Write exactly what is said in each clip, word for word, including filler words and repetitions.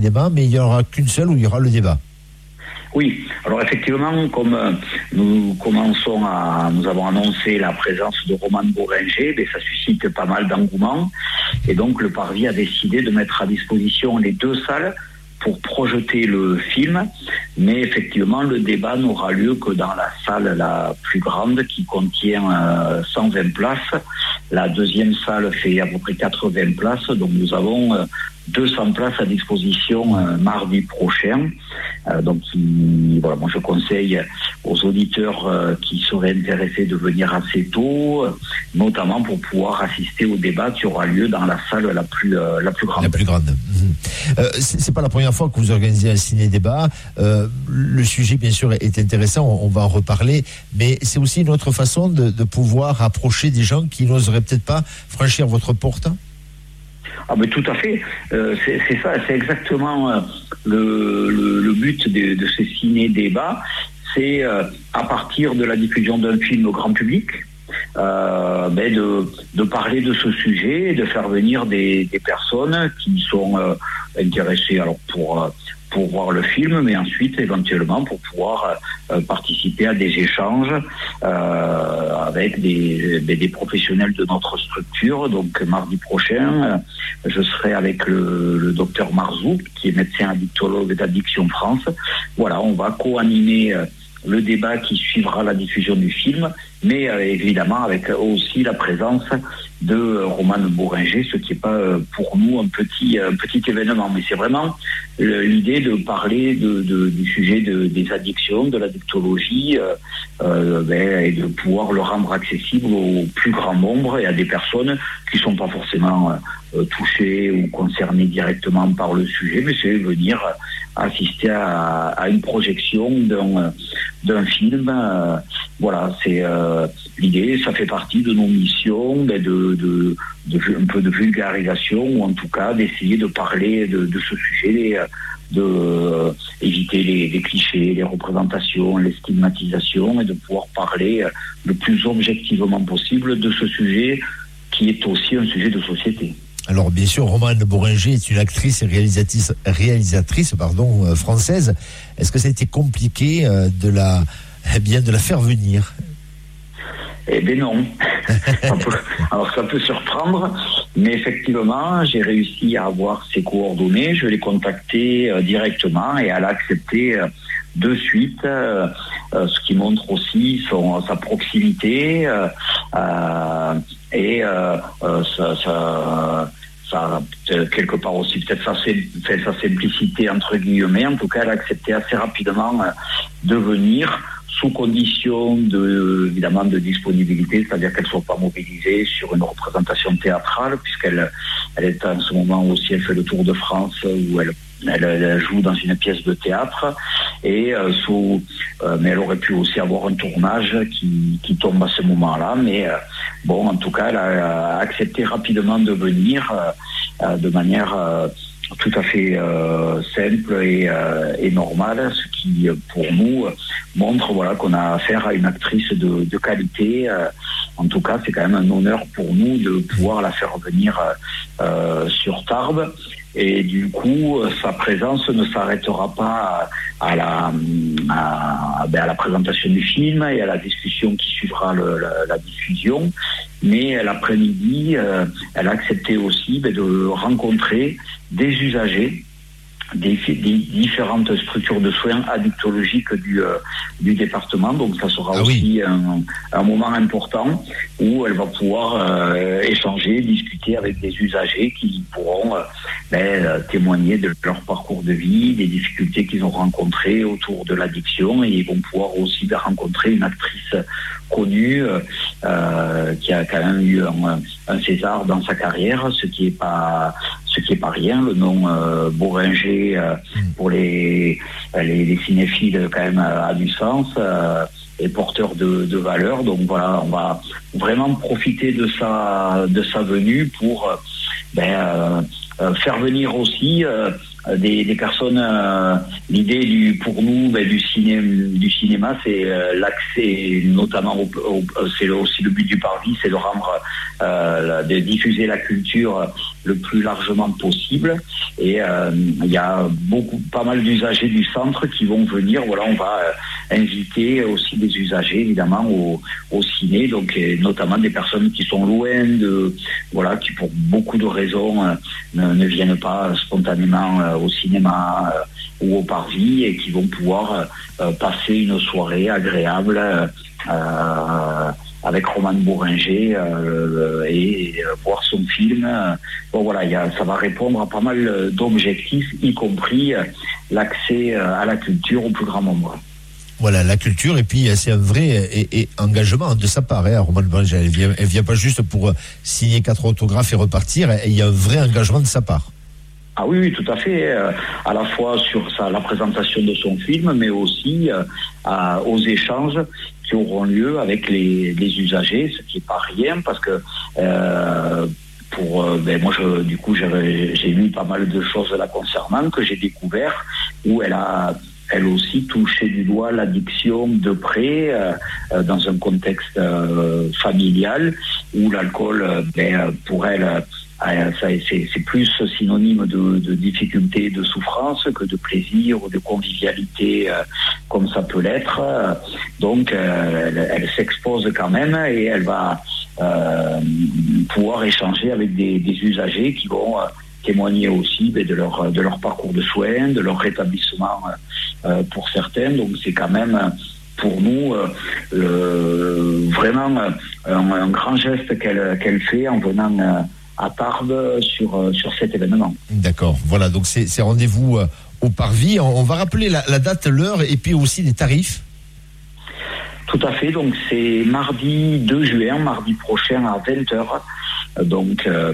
débat, mais il n'y en aura qu'une seule où il y aura le débat. Oui, alors effectivement, comme euh, nous commençons à, nous avons annoncé la présence de Roman Bourringer, ben, ça suscite pas mal d'engouement, et donc le Parvis a décidé de mettre à disposition les deux salles pour projeter le film, mais effectivement le débat n'aura lieu que dans la salle la plus grande qui contient euh, cent vingt places. La deuxième salle fait à peu près quatre-vingts places, donc nous avons euh, deux cents places à disposition euh, mardi prochain. Euh, donc il, voilà, moi je conseille aux auditeurs euh, qui seraient intéressés de venir assez tôt, euh, notamment pour pouvoir assister au débat qui aura lieu dans la salle la plus euh, la plus grande. La plus grande. Mmh. Euh, c'est, c'est pas la première fois que vous organisez un ciné-débat. Euh, le sujet, bien sûr, est intéressant. On, on va en reparler, mais c'est aussi une autre façon de, de pouvoir approcher des gens qui n'oseraient peut-être pas franchir votre porte. Ah mais tout à fait, euh, c'est, c'est ça, c'est exactement euh, le, le, le but de, de ce ciné-débat, c'est euh, à partir de la diffusion d'un film au grand public, euh, ben de, de parler de ce sujet et de faire venir des, des personnes qui sont euh, intéressées alors pour... Euh, pour voir le film, mais ensuite éventuellement pour pouvoir euh, participer à des échanges euh, avec des, des, des professionnels de notre structure. Donc mardi prochain, euh, je serai avec le, le docteur Marzou, qui est médecin addictologue d'Addiction France. Voilà, on va co-animer euh, le débat qui suivra la diffusion du film, mais euh, évidemment avec aussi la présence de euh, Roman Bourringer, ce qui n'est pas euh, pour nous un petit, un petit événement, mais c'est vraiment le, l'idée de parler de, de, du sujet de, des addictions, de l'addictologie, euh, euh, ben, et de pouvoir le rendre accessible au plus grand nombre et à des personnes qui ne sont pas forcément euh, touchées ou concernées directement par le sujet, mais c'est venir assister à, à une projection d'un, d'un film. Euh, voilà, c'est euh, l'idée, ça fait partie de nos missions, ben de, de, de, un peu de vulgarisation, ou en tout cas d'essayer de parler de, de ce sujet, de euh, éviter les, les clichés, les représentations, les stigmatisations, et de pouvoir parler le plus objectivement possible de ce sujet qui est aussi un sujet de société. Alors bien sûr, Romane Bourringer est une actrice et réalisatrice, réalisatrice pardon, euh, française. Est-ce que ça a été compliqué euh, de la, eh bien, de la faire venir ? Eh bien non. ça peut, alors ça peut surprendre, mais effectivement, j'ai réussi à avoir ses coordonnées. Je l'ai contactée euh, directement et elle a accepté euh, de suite, euh, euh, ce qui montre aussi son, sa proximité euh, euh, et euh, euh, ça, ça, ça quelque part aussi peut-être sa, sa simplicité entre guillemets. En tout cas, elle a accepté assez rapidement euh, de venir, sous condition de, évidemment, de disponibilité, c'est-à-dire qu'elle ne soit pas mobilisée sur une représentation théâtrale, puisqu'elle elle est en ce moment aussi, elle fait le tour de France où elle, elle, elle joue dans une pièce de théâtre, et euh, sous, euh, mais elle aurait pu aussi avoir un tournage qui, qui tombe à ce moment-là, mais euh, bon, en tout cas, elle a accepté rapidement de venir euh, de manière euh, tout à fait euh, simple et, euh, et normale, ce qui pour nous montre voilà qu'on a affaire à une actrice de, de qualité. Euh, en tout cas, c'est quand même un honneur pour nous de pouvoir la faire venir euh, sur Tarbes. Et du coup, sa présence ne s'arrêtera pas à, à, la, à, à la présentation du film et à la discussion qui suivra le, la, la diffusion. Mais l'après-midi, euh, elle a accepté aussi ben, de rencontrer des usagers des, des différentes structures de soins addictologiques du, euh, du département. Donc ça sera ah aussi oui. un, un moment important où elle va pouvoir euh, échanger, discuter avec des usagers qui pourront euh, ben, témoigner de leur parcours de vie, des difficultés qu'ils ont rencontrées autour de l'addiction, et ils vont pouvoir aussi ben, rencontrer une actrice connue euh, qui a quand même eu un, un César dans sa carrière, ce qui est pas ce qui est pas rien. Le nom euh, Bourringer euh, pour les, les les cinéphiles quand même a du sens, euh, est porteur de, de valeur. Donc voilà, on va vraiment profiter de sa de sa venue pour ben, euh, euh, faire venir aussi euh, des, des personnes. Euh, l'idée du, pour nous, ben, du, ciné, du cinéma, c'est euh, l'accès, notamment, au, au, c'est aussi le but du Parvis, c'est de rendre, euh, de diffuser la culture le plus largement possible. Et euh, il y a beaucoup, pas mal d'usagers du centre qui vont venir. Voilà, on va euh, inviter aussi des usagers, évidemment, au, au ciné, donc et notamment des personnes qui sont loin de, voilà, qui pour beaucoup de raisons euh, ne, ne viennent pas spontanément euh, au cinéma euh, ou au Parvis et qui vont pouvoir euh, passer une soirée agréable euh, avec Roman Bourringer euh, et, et voir son film. Bon voilà, y a, ça va répondre à pas mal d'objectifs, y compris l'accès à la culture au plus grand nombre. Voilà, la culture, et puis c'est un vrai et, et engagement de sa part, hein, Roman Bourringer. Elle vient, elle vient pas juste pour signer quatre autographes et repartir, il y a un vrai engagement de sa part. Ah oui, oui, tout à fait, euh, à la fois sur sa, la présentation de son film, mais aussi euh, à, aux échanges qui auront lieu avec les, les usagers, ce qui n'est pas rien, parce que euh, pour, euh, ben moi, je, du coup, j'ai, j'ai lu pas mal de choses la concernant, que j'ai découvert, où elle a elle aussi touché du doigt l'addiction de près, euh, dans un contexte euh, familial, où l'alcool, euh, ben, pour elle, euh, ça, c'est, c'est plus synonyme de, de difficulté, de souffrance que de plaisir ou de convivialité, euh, comme ça peut l'être. Donc, euh, elle, elle s'expose quand même et elle va euh, pouvoir échanger avec des, des usagers qui vont euh, témoigner aussi ben, de leur de leur parcours de soins, de leur rétablissement euh, pour certains. Donc c'est quand même pour nous euh, euh, vraiment euh, un, un grand geste qu'elle qu'elle fait en venant euh, à Tarbes sur euh, sur cet événement. D'accord. Voilà. Donc c'est, c'est rendez-vous euh, au Parvis. On, on va rappeler la, la date, l'heure et puis aussi les tarifs. Tout à fait. Donc c'est mardi deux juin, mardi prochain à vingt heures. Donc euh,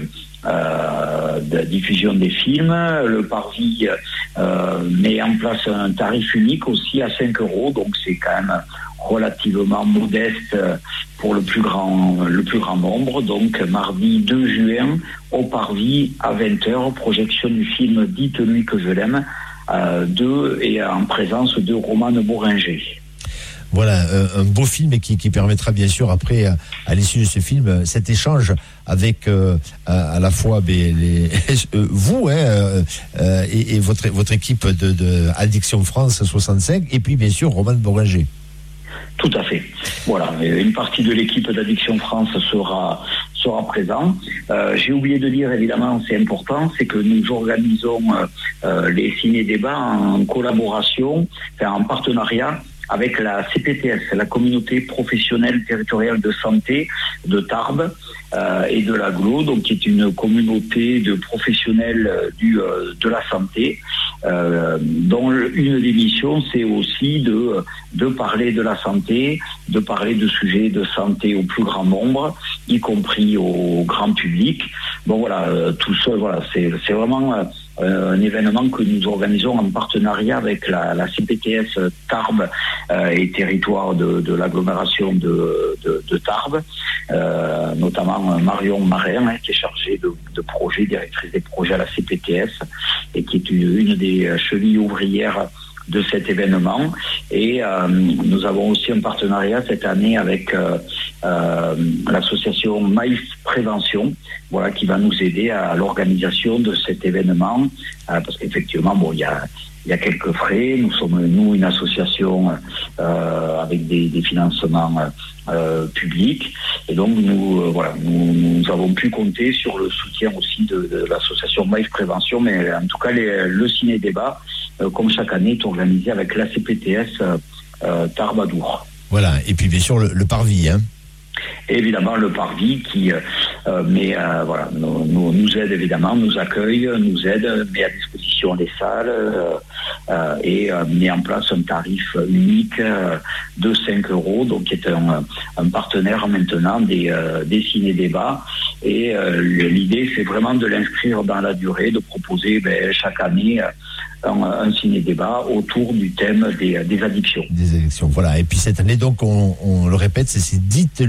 Euh, de diffusion des films. Le Parvis euh, met en place un tarif unique aussi à cinq euros, donc c'est quand même relativement modeste pour le plus grand, le plus grand nombre. Donc mardi deux juin au Parvis à vingt heures, projection du film Dites-lui que je l'aime, euh, de, et en présence de Roman Bourringer. Voilà, euh, un beau film qui, qui permettra bien sûr après, à, à l'issue de ce film, cet échange avec euh, à, à la fois ben, les, euh, vous hein, euh, et, et votre votre équipe de, de Addiction France soixante-cinq et puis bien sûr Roman Bourringer. Tout à fait. Voilà, une partie de l'équipe d'Addiction France sera sera présent. Euh, j'ai oublié de dire, évidemment, c'est important, c'est que nous organisons euh, les ciné-débats en collaboration, enfin, en partenariat avec la C P T S, la Communauté Professionnelle Territoriale de Santé de Tarbes euh, et de l'Aglo, donc qui est une communauté de professionnels du, euh, de la santé, euh, dont une des missions, c'est aussi de, de parler de la santé, de parler de sujets de santé au plus grand nombre, y compris au grand public. Bon voilà, euh, tout ça, voilà, c'est, c'est vraiment... Euh, Euh, un événement que nous organisons en partenariat avec la, la C P T S Tarbes euh, et territoire de, de l'agglomération de, de, de Tarbes, euh, notamment Marion Marin, hein, qui est chargée de, de projet, directrice des projets à la C P T S et qui est une, une des chevilles ouvrières de cet événement. Et euh, nous avons aussi un partenariat cette année avec euh, euh, l'association Maïf Prévention, voilà, qui va nous aider à l'organisation de cet événement, euh, parce qu'effectivement, bon, il y a il y a quelques frais. Nous sommes, nous, une association euh, avec des, des financements euh, publics. Et donc, nous, euh, voilà, nous, nous avons pu compter sur le soutien aussi de, de l'association Maïf Prévention. Mais en tout cas, les, le ciné-débat, euh, comme chaque année, est organisé avec la C P T S euh, Tarbes Adour. Voilà. Et puis, bien sûr, le, le Parvis, hein. Et évidemment le Parvis qui euh, met, euh, voilà, nous, nous, nous aide évidemment, nous accueille, nous aide, met à disposition les salles euh, euh, et euh, met en place un tarif unique euh, de cinq euros, donc qui est un, un partenaire maintenant des, euh, des ciné-débats. Et euh, l'idée, c'est vraiment de l'inscrire dans la durée, de proposer ben, chaque année un, un ciné-débat autour du thème des, des addictions. Des addictions, voilà. Et puis cette année, donc, on, on le répète, c'est, c'est Dites-lui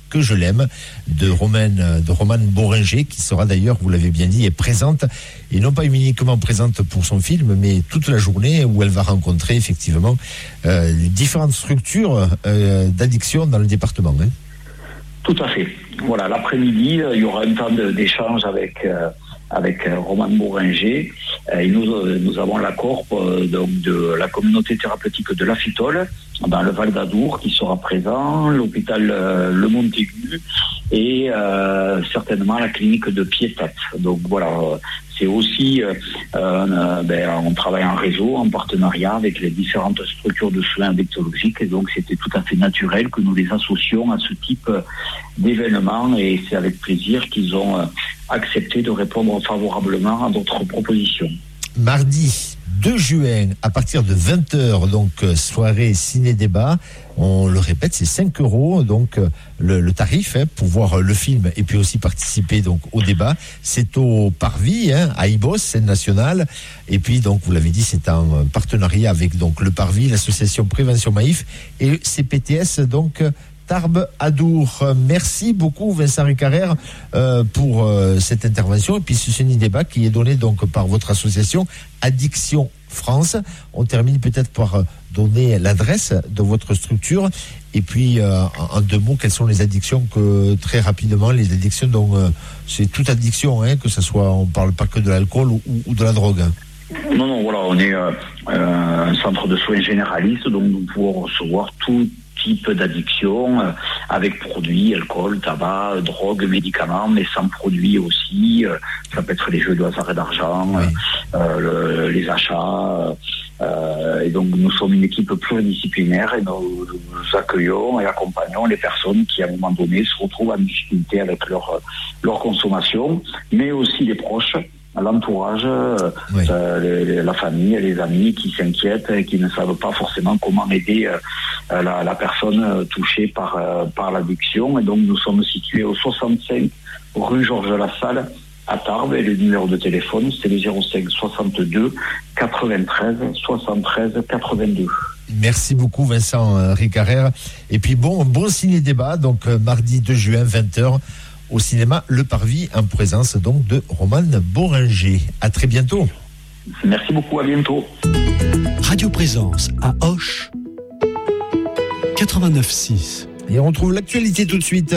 que je l'aime de Romane, de Romane Bohringer, qui sera d'ailleurs, vous l'avez bien dit, est présente, et non pas uniquement présente pour son film, mais toute la journée où elle va rencontrer effectivement euh, les différentes structures euh, d'addiction dans le département. Hein. Tout à fait. Voilà, l'après-midi, il y aura un temps de, d'échange avec... Euh, avec euh, Romane Bohringer. Euh, et nous, euh, nous avons la corp euh, donc de la communauté thérapeutique de la Fitole, dans le Val d'Adour, qui sera présent, l'hôpital euh, Le Montaigu et euh, certainement la clinique de Piétat. Donc voilà, euh, c'est aussi, euh, euh, ben, on travaille en réseau, en partenariat avec les différentes structures de soins addictologiques, et donc c'était tout à fait naturel que nous les associons à ce type d'événements, et c'est avec plaisir qu'ils ont euh, accepté de répondre favorablement à notre proposition. Mardi deux juin, à partir de vingt heures, donc soirée ciné-débat. On le répète, c'est cinq euros, donc le, le tarif hein, pour voir le film et puis aussi participer donc au débat. C'est au Parvis, hein, à Ibos, scène nationale. Et puis donc vous l'avez dit, c'est en partenariat avec donc le Parvis, l'association Prévention Maïf et C P T S donc. Tarbes Adour. Merci beaucoup Vincent Ricarère euh, pour euh, cette intervention et puis ce ciné-débat qui est donné donc par votre association Addiction France. On termine peut-être par donner l'adresse de votre structure et puis euh, en deux mots, quelles sont les addictions que très rapidement, les addictions dont euh, c'est toute addiction, hein, que ce soit, on parle pas que de l'alcool ou, ou de la drogue. Hein. Non, non, voilà, on est euh, un centre de soins généralistes, donc nous pouvons recevoir tout type d'addiction, euh, avec produits, alcool, tabac, drogue, médicaments, mais sans produits aussi. Euh, ça peut être les jeux de hasard et d'argent, oui. euh, le, les achats. Euh, et donc nous sommes une équipe pluridisciplinaire et nous, nous accueillons et accompagnons les personnes qui, à un moment donné, se retrouvent en difficulté avec leur, leur consommation, mais aussi les proches, l'entourage, oui. euh, les, la famille, les amis qui s'inquiètent et qui ne savent pas forcément comment aider euh, la, la personne touchée par, euh, par l'addiction. Et donc nous sommes situés au soixante-cinq rue Georges Lassalle à Tarbes et le numéro de téléphone c'est le zéro cinq soixante-deux quatre-vingt-treize soixante-treize quatre-vingt-deux. Merci beaucoup Vincent Ricarère. Et puis bon, bon ciné-débat, donc euh, mardi deux juin vingt heures au cinéma Le Parvis, en présence donc de Romane Bohringer. À très bientôt. Merci beaucoup, à bientôt. Radio Présence à Auch, quatre-vingt-neuf six. Et on retrouve l'actualité tout de suite.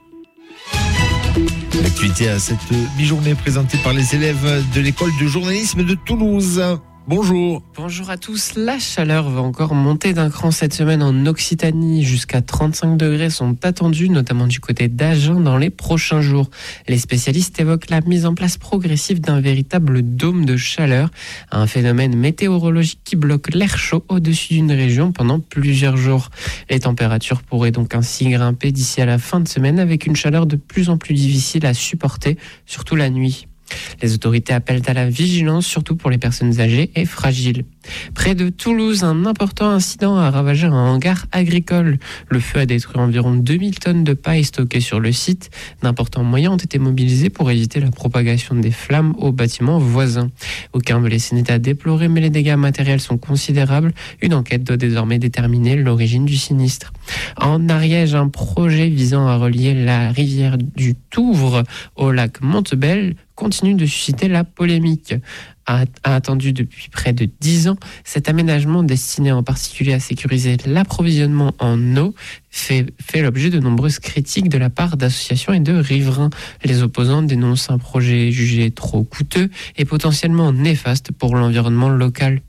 L'actualité à cette mi-journée présentée par les élèves de l'école de journalisme de Toulouse. Bonjour. Bonjour à tous. La chaleur va encore monter d'un cran cette semaine en Occitanie. Jusqu'à trente-cinq degrés sont attendus, notamment du côté d'Agen dans les prochains jours. Les spécialistes évoquent la mise en place progressive d'un véritable dôme de chaleur, un phénomène météorologique qui bloque l'air chaud au-dessus d'une région pendant plusieurs jours. Les températures pourraient donc ainsi grimper d'ici à la fin de semaine avec une chaleur de plus en plus difficile à supporter, surtout la nuit. Les autorités appellent à la vigilance, surtout pour les personnes âgées et fragiles. Près de Toulouse, un important incident a ravagé un hangar agricole. Le feu a détruit environ deux mille tonnes de paille stockées sur le site. D'importants moyens ont été mobilisés pour éviter la propagation des flammes aux bâtiments voisins. Aucun blessé n'est à déplorer, mais les dégâts matériels sont considérables. Une enquête doit désormais déterminer l'origine du sinistre. En Ariège, un projet visant à relier la rivière du Touvre au lac Montebel continue de susciter la polémique. A, a attendu depuis près de dix ans, cet aménagement destiné en particulier à sécuriser l'approvisionnement en eau fait, fait l'objet de nombreuses critiques de la part d'associations et de riverains. Les opposants dénoncent un projet jugé trop coûteux et potentiellement néfaste pour l'environnement local.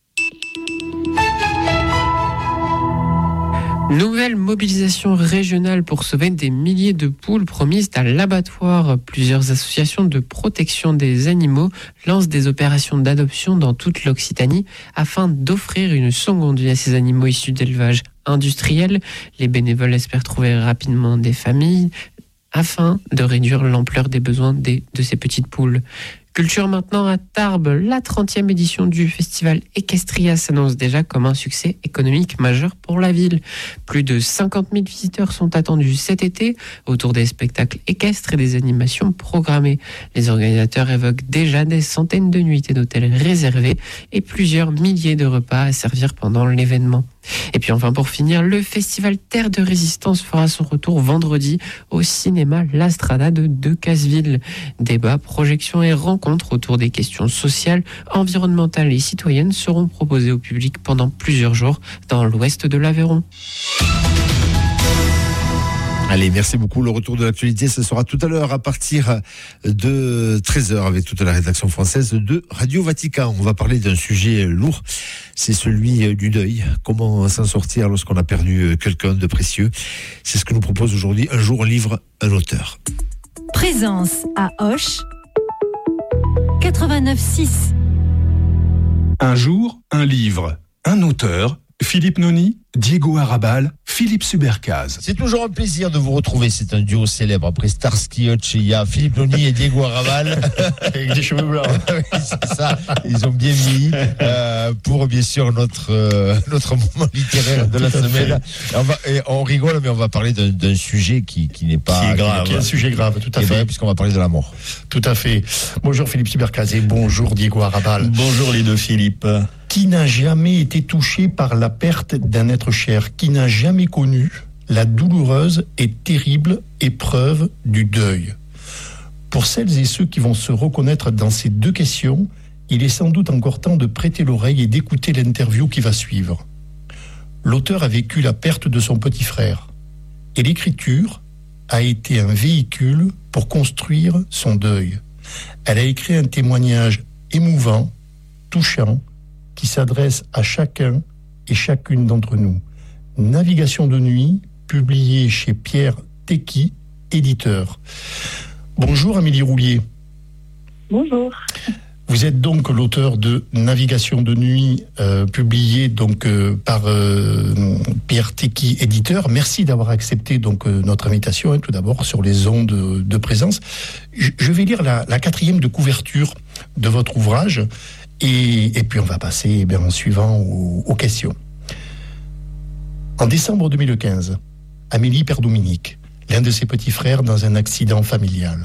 Nouvelle mobilisation régionale pour sauver des milliers de poules promises à l'abattoir. Plusieurs associations de protection des animaux lancent des opérations d'adoption dans toute l'Occitanie afin d'offrir une seconde vie à ces animaux issus d'élevage industriel. Les bénévoles espèrent trouver rapidement des familles afin de réduire l'ampleur des besoins des, de ces petites poules. Culture maintenant à Tarbes, la trentième édition du festival Equestria s'annonce déjà comme un succès économique majeur pour la ville. Plus de cinquante mille visiteurs sont attendus cet été autour des spectacles équestres et des animations programmées. Les organisateurs évoquent déjà des centaines de nuitées d'hôtels réservées et plusieurs milliers de repas à servir pendant l'événement. Et puis enfin pour finir, le festival Terre de Résistance fera son retour vendredi au cinéma La Strada de Decazeville. Débats, projections et rencontres autour des questions sociales, environnementales et citoyennes seront proposées au public pendant plusieurs jours dans l'ouest de l'Aveyron. Allez, merci beaucoup. Le retour de l'actualité, ce sera tout à l'heure à partir de treize heures avec toute la rédaction française de Radio Vatican. On va parler d'un sujet lourd, c'est celui du deuil. Comment s'en sortir lorsqu'on a perdu quelqu'un de précieux? C'est ce que nous propose aujourd'hui Un jour, un livre, un auteur. Présence à Auch, quatre-vingt-neuf six. Un jour, un livre, un auteur, Philippe Noni, Diego Arrabal, Philippe Subercase. C'est toujours un plaisir de vous retrouver. C'est un duo célèbre. Après Starsky Hutch, il y a Philippe Noni et Diego Arrabal avec des cheveux blancs. Oui, c'est ça. Ils ont bien vieilli euh, pour bien sûr notre euh, notre moment littéraire de la semaine. On, va, et on rigole, mais on va parler d'un, d'un sujet qui qui n'est pas qui est grave, qui est un sujet grave, tout à fait, vrai, puisqu'on va parler de la mort. Tout à fait. Bonjour Philippe Subercase et bonjour Diego Arrabal. Bonjour les deux Philippe. Qui n'a jamais été touché par la perte d'un être cher, qui n'a jamais connu la douloureuse et terrible épreuve du deuil. Pour celles et ceux qui vont se reconnaître dans ces deux questions, il est sans doute encore temps de prêter l'oreille et d'écouter l'interview qui va suivre. L'auteur a vécu la perte de son petit frère, et l'écriture a été un véhicule pour construire son deuil. Elle a écrit un témoignage émouvant, touchant, qui s'adresse à chacun et chacune d'entre nous. Navigation de nuit, publié chez Pierre Tecky, éditeur. Bonjour Amélie Roulier. Bonjour. Vous êtes donc l'auteur de Navigation de nuit, euh, publié donc euh, par euh, Pierre Tecky, éditeur. Merci d'avoir accepté donc euh, notre invitation, hein, tout d'abord sur les ondes de, de présence. Je, je vais lire la, la quatrième de couverture de votre ouvrage. Et, et puis on va passer eh bien, en suivant aux, aux questions. En décembre deux mille quinze, Amélie perd Dominique, l'un de ses petits frères, dans un accident familial.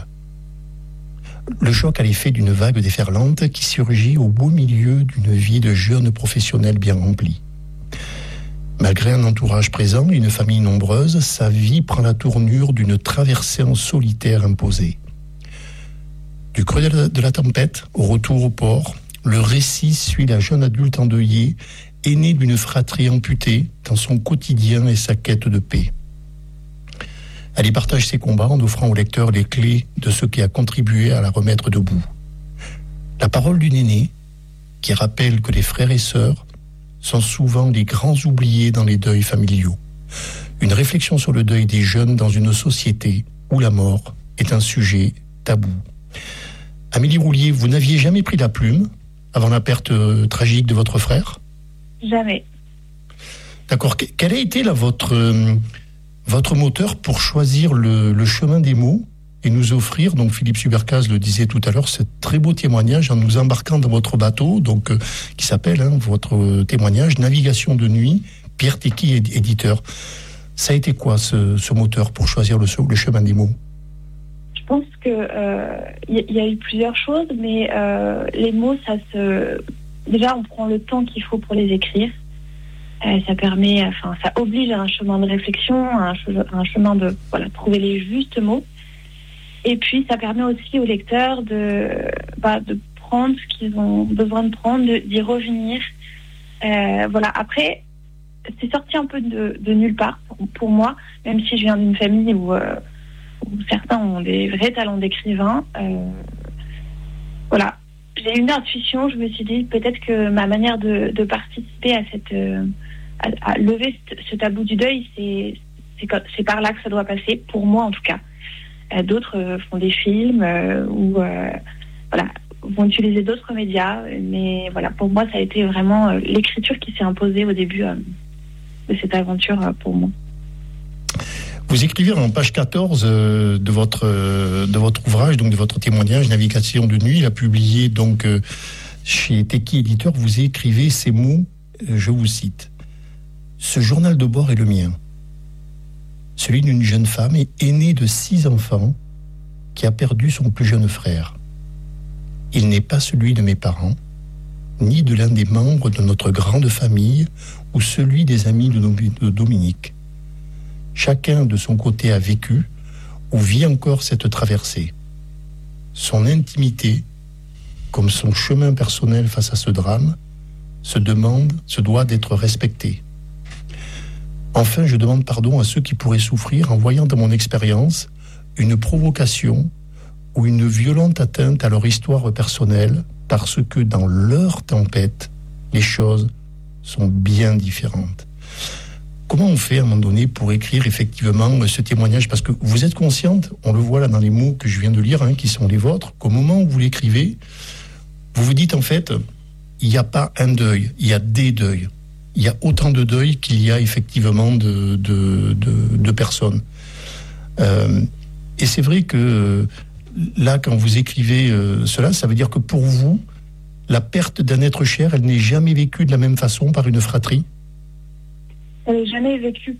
Le choc a l'effet d'une vague déferlante qui surgit au beau milieu d'une vie de jeune professionnel bien remplie. Malgré un entourage présent et une famille nombreuse, sa vie prend la tournure d'une traversée en solitaire imposée. Du creux de la, de la tempête au retour au port, le récit suit la jeune adulte endeuillée, aînée d'une fratrie amputée, dans son quotidien et sa quête de paix. Elle y partage ses combats en offrant au lecteur les clés de ce qui a contribué à la remettre debout. La parole d'une aînée qui rappelle que les frères et sœurs sont souvent les grands oubliés dans les deuils familiaux. Une réflexion sur le deuil des jeunes dans une société où la mort est un sujet tabou. Amélie Roulier, vous n'aviez jamais pris la plume avant la perte euh, tragique de votre frère? Jamais. D'accord. Quel a été là votre, euh, votre moteur pour choisir le, le chemin des mots et nous offrir, donc Philippe Subercase le disait tout à l'heure, ce très beau témoignage en nous embarquant dans votre bateau, donc euh, qui s'appelle, hein, votre euh, témoignage, Navigation de nuit, Pierre Tecky, éditeur. Ça a été quoi ce, ce moteur pour choisir le, le chemin des mots? Je pense que euh, y, y a eu plusieurs choses, mais euh, les mots, ça se... Déjà, on prend le temps qu'il faut pour les écrire. Euh, ça permet, enfin, ça oblige à un chemin de réflexion, à un, che- un chemin de voilà, trouver les justes mots. Et puis, ça permet aussi aux lecteurs de, bah, de prendre ce qu'ils ont besoin de prendre, de, d'y revenir. Euh, voilà. Après, c'est sorti un peu de, de nulle part pour, pour moi, même si je viens d'une famille où euh, où certains ont des vrais talents d'écrivain. Euh, voilà. J'ai eu une intuition, je me suis dit peut-être que ma manière de, de participer à cette euh, à, à lever ce, ce tabou du deuil, c'est, c'est, c'est par là que ça doit passer, pour moi en tout cas. Euh, d'autres euh, font des films euh, ou euh, voilà, vont utiliser d'autres médias, mais voilà, pour moi ça a été vraiment euh, l'écriture qui s'est imposée au début euh, de cette aventure euh, pour moi. Vous écrivez en page quatorze euh, de votre euh, de votre ouvrage, donc de votre témoignage Navigation de nuit, il a publié donc euh, chez Tecky éditeur. Vous écrivez ces mots, euh, je vous cite: ce journal de bord est le mien, celui d'une jeune femme et aînée de six enfants qui a perdu son plus jeune frère. Il n'est pas celui de mes parents, ni de l'un des membres de notre grande famille ou celui des amis de, de Dominique. Chacun de son côté a vécu ou vit encore cette traversée. Son intimité, comme son chemin personnel face à ce drame, se demande, se doit d'être respectée. Enfin, je demande pardon à ceux qui pourraient souffrir en voyant dans mon expérience une provocation ou une violente atteinte à leur histoire personnelle, parce que dans leur tempête, les choses sont bien différentes. Comment on fait à un moment donné pour écrire effectivement ce témoignage? Parce que vous êtes consciente, on le voit là dans les mots que je viens de lire, hein, qui sont les vôtres, qu'au moment où vous l'écrivez, vous vous dites en fait, il n'y a pas un deuil, il y a des deuils. Il y a autant de deuils qu'il y a effectivement de, de, de, de personnes. Euh, et c'est vrai que là, quand vous écrivez euh, cela, ça veut dire que pour vous, la perte d'un être cher, elle n'est jamais vécue de la même façon par une fratrie? Elle n'est jamais vécue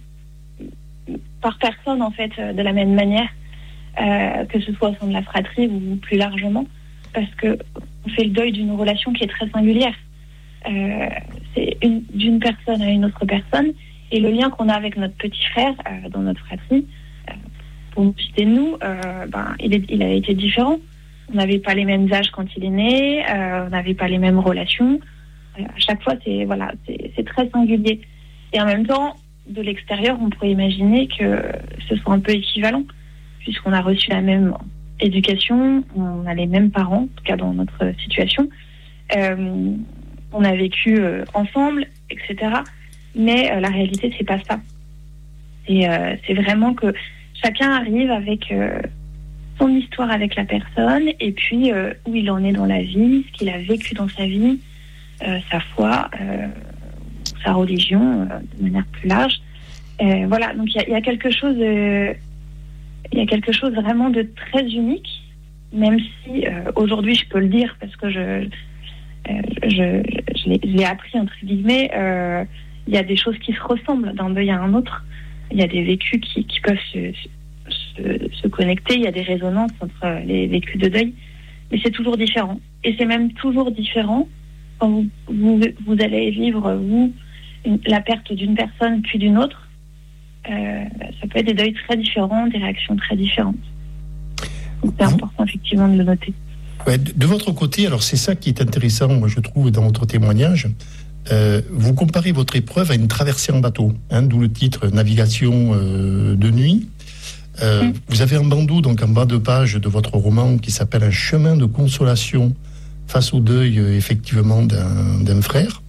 par personne, en fait, de la même manière, euh, que ce soit au sein de la fratrie ou plus largement, parce qu'on fait le deuil d'une relation qui est très singulière. Euh, c'est une, d'une personne à une autre personne, et le lien qu'on a avec notre petit frère euh, dans notre fratrie, euh, pour nous citer nous, euh, ben, il, est, il a été différent. On n'avait pas les mêmes âges quand il est né, euh, on n'avait pas les mêmes relations. Euh, à chaque fois, c'est, voilà, c'est, c'est très singulier. Et en même temps, de l'extérieur, on pourrait imaginer que ce soit un peu équivalent, puisqu'on a reçu la même éducation, on a les mêmes parents, en tout cas dans notre situation. Euh, on a vécu euh, ensemble, et cetera. Mais euh, la réalité, c'est pas ça. Et euh, c'est vraiment que chacun arrive avec euh, son histoire avec la personne, et puis euh, où il en est dans la vie, ce qu'il a vécu dans sa vie, euh, sa foi, euh, sa religion, euh, de manière plus large. Euh, voilà, donc il y, y a quelque chose, il euh, y a quelque chose vraiment de très unique, même si euh, aujourd'hui je peux le dire parce que je, euh, je, je, je, l'ai, je l'ai appris entre guillemets. Euh, il y a des choses qui se ressemblent d'un deuil à un autre. Il y a des vécus qui, qui peuvent se, se, se connecter. Il y a des résonances entre les vécus de deuil, mais c'est toujours différent. Et c'est même toujours différent quand vous, vous, vous allez vivre, vous, une, la perte d'une personne puis d'une autre. Euh, ça peut être des deuils très différents, des réactions très différentes. Donc c'est vous, important effectivement de le noter. Ouais, de, de votre côté, alors c'est ça qui est intéressant, moi je trouve, dans votre témoignage. Euh, vous comparez votre épreuve à une traversée en bateau, hein, d'où le titre Navigation euh, de nuit. Euh, mmh. Vous avez un bandeau donc en bas de page de votre roman qui s'appelle Un chemin de consolation face au deuil euh, effectivement d'un, d'un frère.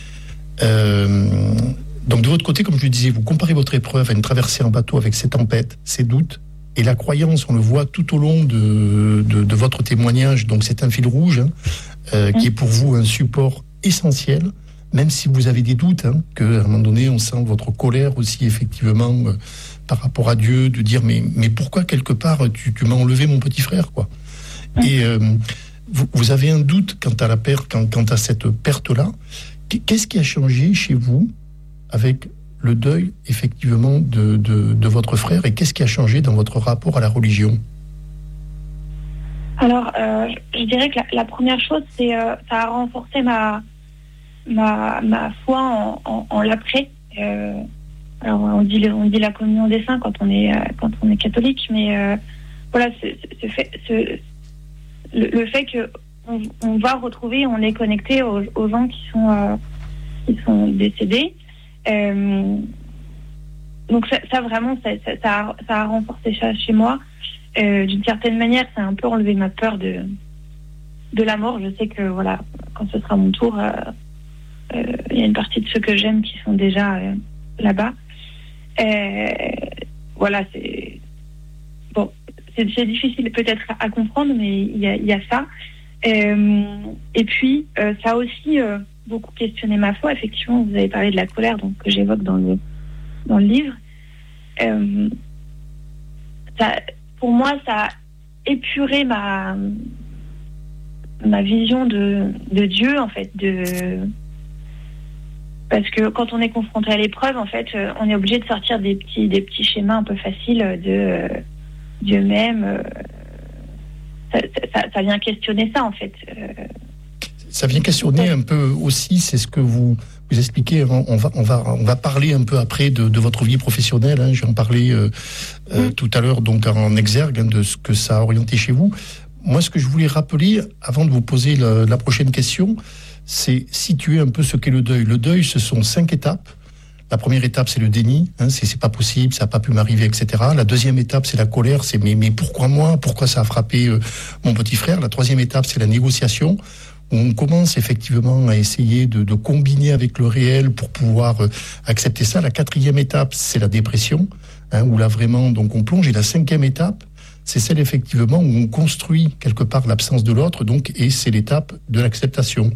Euh, donc de votre côté, comme je le disais, vous comparez votre épreuve à une traversée en bateau avec ses tempêtes, ses doutes, et la croyance, on le voit tout au long de, de, de votre témoignage, donc c'est un fil rouge hein, euh, mmh. qui est pour vous un support essentiel, même si vous avez des doutes, hein, qu'à un moment donné, on sent votre colère aussi, effectivement, euh, par rapport à Dieu, de dire, mais, mais pourquoi, quelque part, tu, tu m'as enlevé mon petit frère, quoi. Mmh. Et euh, vous, vous avez un doute quant à la perte, quant, quant à cette perte-là. Qu'est-ce qui a changé chez vous avec le deuil, effectivement, de, de, de votre frère, et qu'est-ce qui a changé dans votre rapport à la religion? Alors, euh, je dirais que la, la première chose, c'est euh, ça a renforcé ma... Ma, ma foi en, en, en l'après. Euh, alors on dit, on dit la communion des saints quand on est, quand on est catholique, mais euh, voilà, ce, ce fait, ce, le, le fait qu'on on va retrouver, on est connecté aux, aux gens qui sont, euh, qui sont décédés. Euh, donc ça, ça vraiment, ça, ça, ça, a, ça a renforcé ça chez moi. Euh, d'une certaine manière, ça a un peu enlevé ma peur de, de la mort. Je sais que voilà, quand ce sera mon tour, euh, il euh, y a une partie de ceux que j'aime qui sont déjà euh, là-bas. Euh, voilà, c'est bon, c'est, c'est difficile peut-être à, à comprendre, mais il y a, y a ça. Euh, et puis, euh, ça a aussi euh, beaucoup questionné ma foi. Effectivement, vous avez parlé de la colère, donc que j'évoque dans le dans le livre. Euh, ça, pour moi, ça a épuré ma ma vision de de Dieu, en fait, de Parce que quand on est confronté à l'épreuve, en fait, euh, on est obligé de sortir des petits, des petits schémas un peu faciles de euh, Dieu même. Euh, ça, ça, ça vient questionner ça, en fait. Euh, ça vient questionner un peu aussi, c'est ce que vous vous expliquez. On, on va on va on va parler un peu après de, de votre vie professionnelle. Hein, j'en parlais euh, euh, tout à l'heure, donc en exergue hein, de ce que ça a orienté chez vous. Moi, ce que je voulais rappeler, avant de vous poser la, la prochaine question, c'est situer un peu ce qu'est le deuil. Le deuil, ce sont cinq étapes. La première étape, c'est le déni, hein, c'est, c'est pas possible, ça n'a pas pu m'arriver, et cetera. La deuxième étape, c'est la colère, c'est mais, mais pourquoi moi, pourquoi ça a frappé euh, mon petit frère. La troisième étape, c'est la négociation, où on commence effectivement à essayer de, de combiner avec le réel pour pouvoir euh, accepter ça. La quatrième étape, c'est la dépression, hein, où là vraiment donc on plonge. Et la cinquième étape, c'est celle effectivement où on construit quelque part l'absence de l'autre, donc, et c'est l'étape de l'acceptation.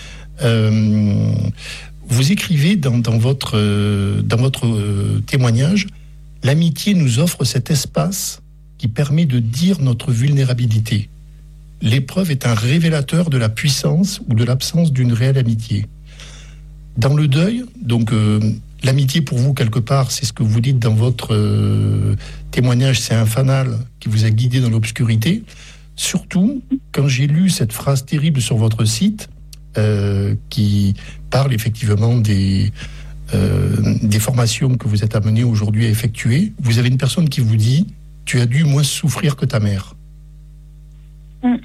Euh, vous écrivez dans, dans votre, euh, dans votre euh, témoignage, l'amitié nous offre cet espace qui permet de dire notre vulnérabilité. L'épreuve est un révélateur de la puissance ou de l'absence d'une réelle amitié. Dans le deuil, donc euh, l'amitié pour vous quelque part, c'est ce que vous dites dans votre euh, témoignage, c'est un fanal qui vous a guidé dans l'obscurité. Surtout, quand j'ai lu cette phrase terrible sur votre site, euh, qui parle effectivement des, euh, des formations que vous êtes amené aujourd'hui à effectuer, vous avez une personne qui vous dit « Tu as dû moins souffrir que ta mère ». Mmh.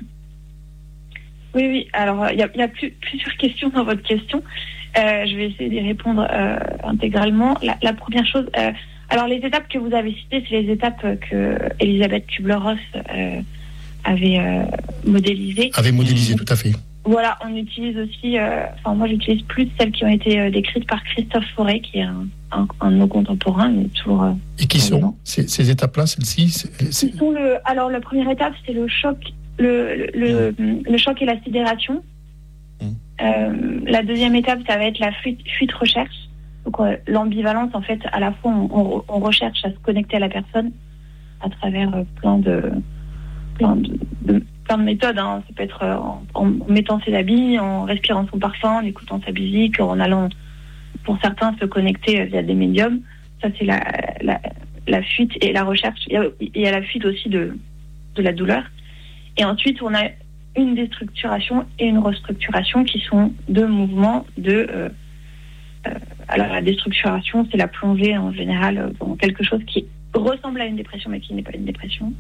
Oui, oui. Alors, il y a, y a plus, plusieurs questions dans votre question. Euh, je vais essayer d'y répondre euh, intégralement. La, la première chose, euh, alors les étapes que vous avez citées, c'est les étapes que Elisabeth Kubler-Ross euh, avait euh, modélisées. Avait modélisé, tout à fait. Voilà, on utilise aussi, euh, enfin moi j'utilise plus celles qui ont été euh, décrites par Christophe Fauré, qui est un, un, un de nos contemporains, mais toujours. Euh, Et qui sont ces, ces étapes-là, celles-ci c'est, c'est... Sont le, alors la première étape, c'est le choc, le, le, mmh. le choc et la sidération. Mmh. Euh, la deuxième étape, ça va être la fuite, fuite recherche. Donc euh, l'ambivalence, en fait, à la fois on, on, on recherche à se connecter à la personne à travers euh, plein de plein de, de plein de méthodes. Hein. Ça peut être euh, en, en mettant ses habits, en respirant son parfum, en écoutant sa musique, en allant, pour certains, se connecter via des médiums. Ça, c'est la, la, la fuite et la recherche. Il y a, il y a la fuite aussi de, de la douleur. Et ensuite, on a une déstructuration et une restructuration qui sont deux mouvements de... Euh, euh, alors, la déstructuration, c'est la plongée, en général, dans quelque chose qui ressemble à une dépression, mais qui n'est pas une dépression.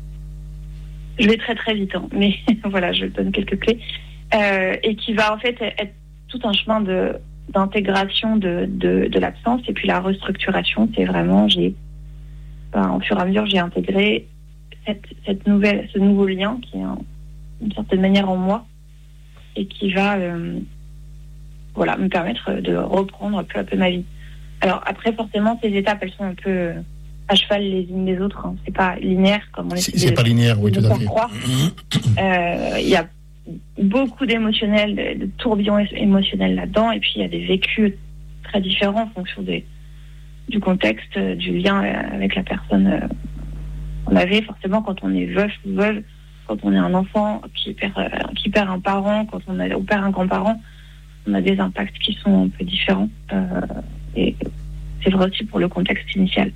Je vais très très vite, hein, mais voilà, je donne quelques clés. Euh, et qui va en fait être tout un chemin de, d'intégration de, de, de l'absence. Et puis la restructuration, c'est vraiment, j'ai, ben, au fur et à mesure, j'ai intégré cette, cette nouvelle, ce nouveau lien qui est en, d'une certaine manière en moi et qui va euh, voilà, me permettre de reprendre peu à peu ma vie. Alors après, forcément, ces étapes, elles sont un peu à cheval les unes des autres. Hein. C'est pas linéaire comme on essaie c'est, c'est de, pas linéaire, oui, tout à fait. croire. Il euh, y a beaucoup d'émotionnels, de, de tourbillons émotionnels là-dedans, et puis il y a des vécus très différents en fonction des, du contexte, du lien avec la personne. On avait forcément, quand on est veuf ou veuve, quand on est un enfant qui perd, qui perd un parent, quand on, a, on perd un grand-parent, on a des impacts qui sont un peu différents. Euh, et c'est vrai aussi pour le contexte initial.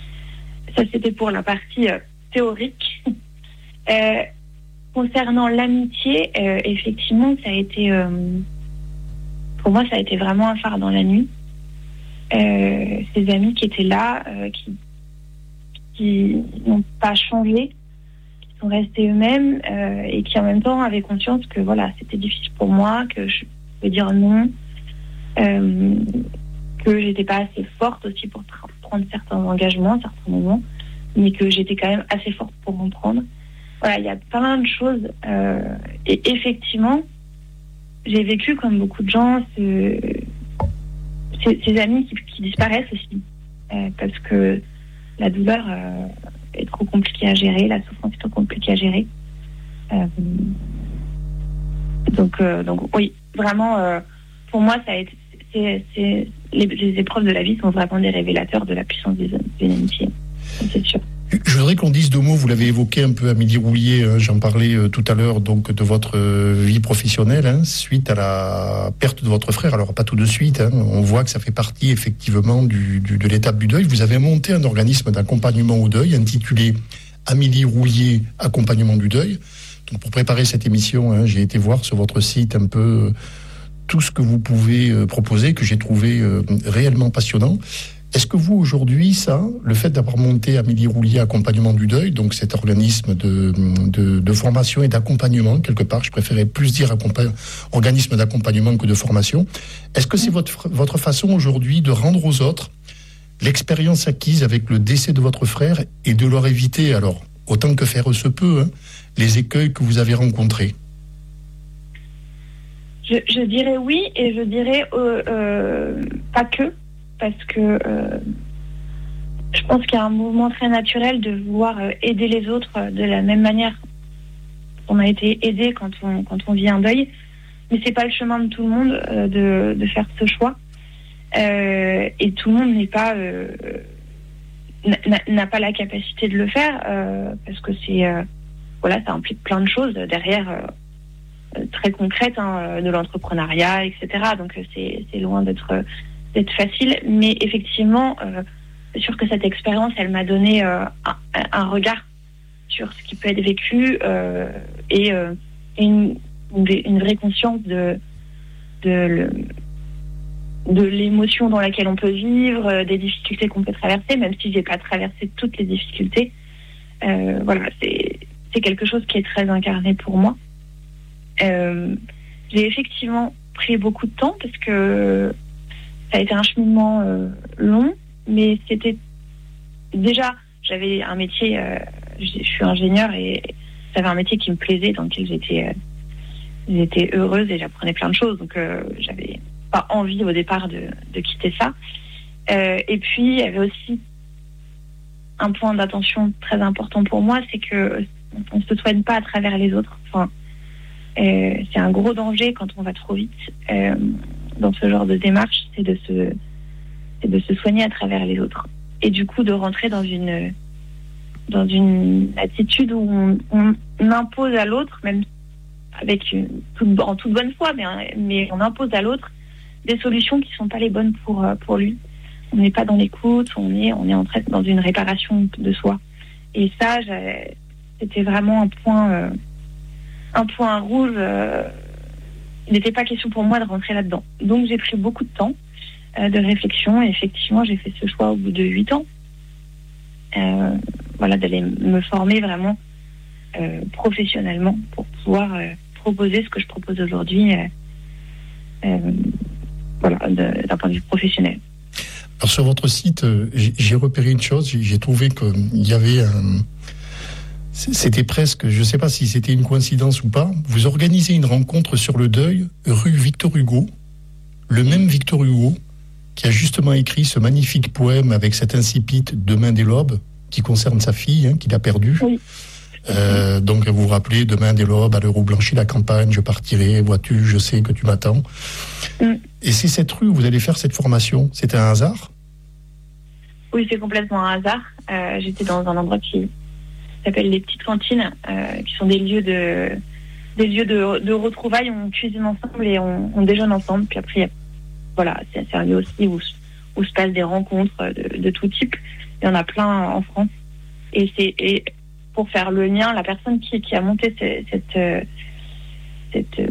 Ça, c'était pour la partie euh, théorique. Euh, concernant l'amitié, euh, effectivement, ça a été... Euh, pour moi, ça a été vraiment un phare dans la nuit. Euh, ces amis qui étaient là, euh, qui, qui n'ont pas changé, qui sont restés eux-mêmes, euh, et qui en même temps avaient conscience que voilà, c'était difficile pour moi, que je pouvais dire non, euh, que j'étais pas assez forte aussi pour tra- prendre certains engagements, certains moments, mais que j'étais quand même assez forte pour en prendre. Voilà, il y a plein de choses. Euh, et effectivement, j'ai vécu, comme beaucoup de gens, ce, ces, ces amis qui, qui disparaissent aussi. Euh, parce que la douleur euh, est trop compliquée à gérer, la souffrance est trop compliquée à gérer. Euh, donc, euh, donc, oui, vraiment, euh, pour moi, ça a été, c'est, c'est, les, les épreuves de la vie sont vraiment des révélateurs de la puissance des, des amitiés. C'est sûr. Je voudrais qu'on dise deux mots, vous l'avez évoqué un peu, Amélie Roulier, hein, j'en parlais euh, tout à l'heure, donc de votre euh, vie professionnelle, hein, suite à la perte de votre frère. Alors pas tout de suite, hein, on voit que ça fait partie effectivement du, du, de l'étape du deuil. Vous avez monté un organisme d'accompagnement au deuil intitulé Amélie Roulier, accompagnement du deuil. Donc pour préparer cette émission, hein, j'ai été voir sur votre site un peu tout ce que vous pouvez euh, proposer, que j'ai trouvé euh, réellement passionnant. Est-ce que vous, aujourd'hui, ça, le fait d'avoir monté Amélie Roulier Accompagnement du Deuil, donc cet organisme de, de, de formation et d'accompagnement, quelque part, je préférais plus dire accompa- organisme d'accompagnement que de formation, est-ce que c'est votre, votre façon aujourd'hui de rendre aux autres l'expérience acquise avec le décès de votre frère et de leur éviter, alors, autant que faire se peut, hein, les écueils que vous avez rencontrés? Je, je dirais oui, et je dirais euh, euh, pas que, parce que euh, je pense qu'il y a un mouvement très naturel de vouloir euh, aider les autres euh, de la même manière qu'on a été aidé quand on, quand on vit un deuil, mais c'est pas le chemin de tout le monde euh, de, de faire ce choix, euh, et tout le monde n'est pas euh, n'a, n'a pas la capacité de le faire, euh, parce que c'est euh, voilà, ça implique plein de choses derrière, euh, très concrètes, hein, de l'entrepreneuriat, et cetera. Donc c'est, c'est loin d'être d'être facile, mais effectivement, euh, c'est sûr que cette expérience, elle m'a donné euh, un, un regard sur ce qui peut être vécu, euh, et, euh, et une, une vraie conscience de de, de l'émotion dans laquelle on peut vivre, des difficultés qu'on peut traverser, même si j'ai pas traversé toutes les difficultés. Euh, voilà, c'est c'est quelque chose qui est très incarné pour moi. Euh, j'ai effectivement pris beaucoup de temps parce que ça a été un cheminement euh, long, mais c'était déjà, j'avais un métier, euh, je suis ingénieure et j'avais un métier qui me plaisait, dans lequel j'étais, euh, j'étais heureuse et j'apprenais plein de choses, donc euh, j'avais pas envie au départ de, de quitter ça. Euh, et puis il y avait aussi un point d'attention très important pour moi, c'est que on ne se soigne pas à travers les autres. Enfin, euh, c'est un gros danger quand on va trop vite. Euh, dans ce genre de démarche, c'est de se, c'est de se soigner à travers les autres. Et du coup, de rentrer dans une, dans une attitude où on, on impose à l'autre, même avec une, toute, en toute bonne foi, mais, mais on impose à l'autre des solutions qui ne sont pas les bonnes pour, pour lui. On n'est pas dans l'écoute, on est, on est en train, dans une réparation de soi. Et ça, c'était vraiment un point, euh, un point rouge. Euh, il n'était pas question pour moi de rentrer là-dedans. Donc j'ai pris beaucoup de temps euh, de réflexion, et effectivement j'ai fait ce choix au bout de huit ans. Euh, voilà, d'aller me former vraiment euh, professionnellement pour pouvoir euh, proposer ce que je propose aujourd'hui, euh, euh, voilà, de, d'un point de vue professionnel. Alors sur votre site, euh, j'ai, j'ai repéré une chose, j'ai, j'ai trouvé qu'il y avait un... C'était presque, je ne sais pas si c'était une coïncidence ou pas, vous organisez une rencontre sur le deuil, rue Victor Hugo, le même Victor Hugo qui a justement écrit ce magnifique poème avec cet incipit « Demain des lobes » qui concerne sa fille, hein, qu'il a perdue. Oui. Euh, donc vous vous rappelez, demain des lobes, à l'heure où blanchit la campagne, je partirai, vois-tu, je sais que tu m'attends. Mm. Et c'est cette rue où vous allez faire cette formation. C'était un hasard? Oui, c'est complètement un hasard. Euh, j'étais dans un endroit qui s'appelle les petites cantines, euh, qui sont des lieux de des lieux de, de retrouvailles. On cuisine ensemble et on, on déjeune ensemble. Puis après, voilà, c'est, c'est un lieu aussi où, où se passent des rencontres de, de tout type. Il y en a plein en France. Et c'est et pour faire le lien, la personne qui, qui a monté cette cette, cette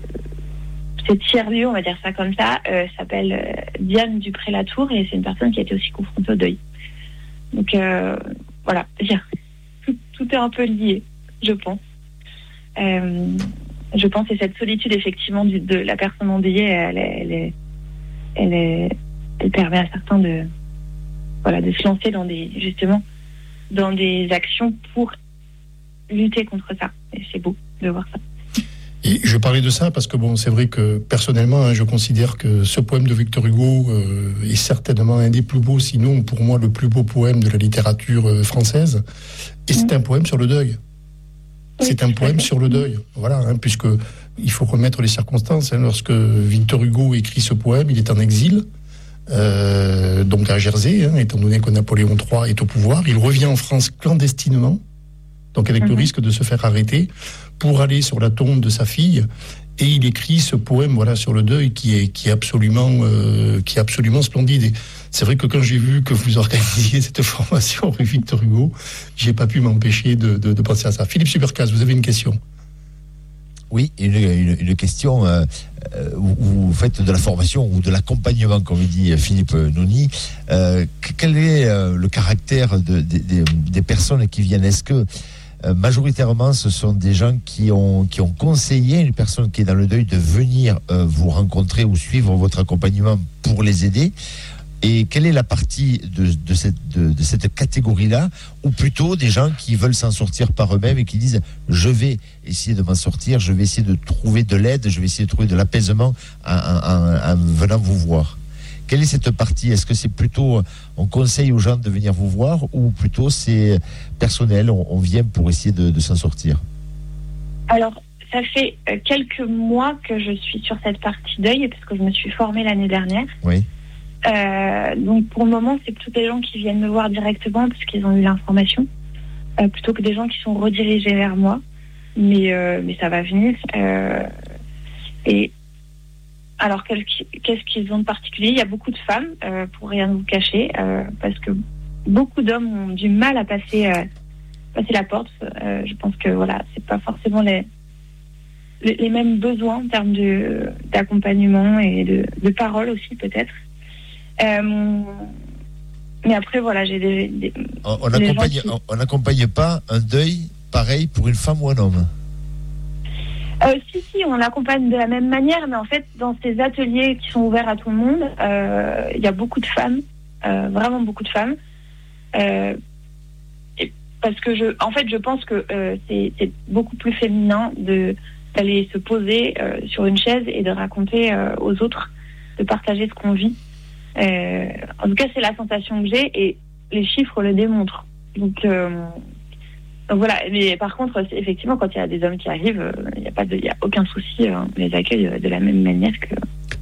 ces tiers-lieux, on va dire ça comme ça, euh, s'appelle euh, Diane Dupré-Latour, et c'est une personne qui a été aussi confrontée au deuil. Donc euh, voilà, tout, tout est un peu lié, je pense. Euh, je pense que cette solitude, effectivement, du, de la personne endeuillée, elle, elle, elle, elle, elle, elle permet à certains de, voilà, de se lancer dans des, justement, dans des actions pour lutter contre ça. Et c'est beau de voir ça. Et je parlais de ça parce que bon, c'est vrai que personnellement, hein, je considère que ce poème de Victor Hugo euh, est certainement un des plus beaux, sinon pour moi le plus beau poème de la littérature euh, française. Et c'est mmh. un poème sur le deuil. Oui, c'est un poème sur le deuil. Voilà, hein, puisque il faut remettre les circonstances. Hein, lorsque Victor Hugo écrit ce poème, il est en exil, euh, donc à Jersey, hein, étant donné que Napoléon trois est au pouvoir. Il revient en France clandestinement, donc avec mmh. le risque de se faire arrêter, pour aller sur la tombe de sa fille, et il écrit ce poème, voilà, sur le deuil qui est qui est absolument euh, qui est absolument splendide. Et c'est vrai que quand j'ai vu que vous organisiez cette formation rue Victor Hugo, j'ai pas pu m'empêcher de, de, de penser à ça. Philippe Supercaz, vous avez une question? Oui, une, une, une question. Euh, vous, vous faites de la formation ou de l'accompagnement, comme dit Philippe Noni. Euh, quel est euh, le caractère de, de, de, des personnes qui viennent? Est-ce que euh, majoritairement, ce sont des gens qui ont, qui ont conseillé une personne qui est dans le deuil de venir euh, vous rencontrer ou suivre votre accompagnement pour les aider? Et quelle est la partie de, de, cette, de, de cette catégorie-là, ou plutôt des gens qui veulent s'en sortir par eux-mêmes et qui disent « je vais essayer de m'en sortir, je vais essayer de trouver de l'aide, je vais essayer de trouver de l'apaisement en, en, en venant vous voir ». Quelle est cette partie? Est-ce que c'est plutôt, on conseille aux gens de venir vous voir, ou plutôt c'est personnel, on, on vient pour essayer de, de s'en sortir? Alors, ça fait quelques mois que je suis sur cette partie deuil, parce que je me suis formée l'année dernière. Oui. Euh, donc pour le moment, c'est plutôt des gens qui viennent me voir directement parce qu'ils ont eu l'information, euh, plutôt que des gens qui sont redirigés vers moi. Mais, euh, mais ça va venir. Euh, et alors, qu'est-ce qu'ils ont de particulier? Il y a beaucoup de femmes, euh, pour rien vous cacher, euh, parce que beaucoup d'hommes ont du mal à passer, euh, passer la porte. Euh, je pense que voilà, c'est pas forcément les, les, les mêmes besoins en termes de, d'accompagnement et de, de parole aussi peut-être. Euh, mais après voilà, j'ai des, des on, on accompagne qui... on n'accompagne pas un deuil pareil pour une femme ou un homme? Euh, si si, on l'accompagne de la même manière, mais en fait dans ces ateliers qui sont ouverts à tout le monde, il euh, y a beaucoup de femmes, euh, vraiment beaucoup de femmes, euh, et parce que je, en fait je pense que euh, c'est, c'est beaucoup plus féminin de d'aller se poser euh, sur une chaise et de raconter euh, aux autres, de partager ce qu'on vit. Euh, en tout cas, c'est la sensation que j'ai et les chiffres le démontrent. Donc, euh, donc voilà. Mais par contre, effectivement, quand il y a des hommes qui arrivent, il n'y a pas de, il y a aucun souci. On les accueille de la même manière que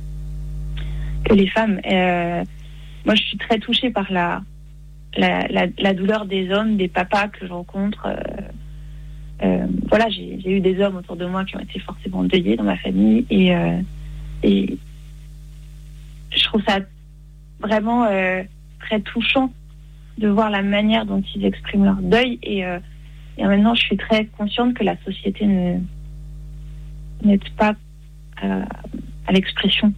que les femmes. Euh, moi, je suis très touchée par la la, la la douleur des hommes, des papas que je rencontre. Euh, euh, voilà, j'ai, j'ai eu des hommes autour de moi qui ont été forcément endeuillés dans ma famille et euh, et je trouve ça vraiment euh, très touchant de voir la manière dont ils expriment leur deuil et, euh, et maintenant je suis très consciente que la société ne, n'aide pas euh, à l'expression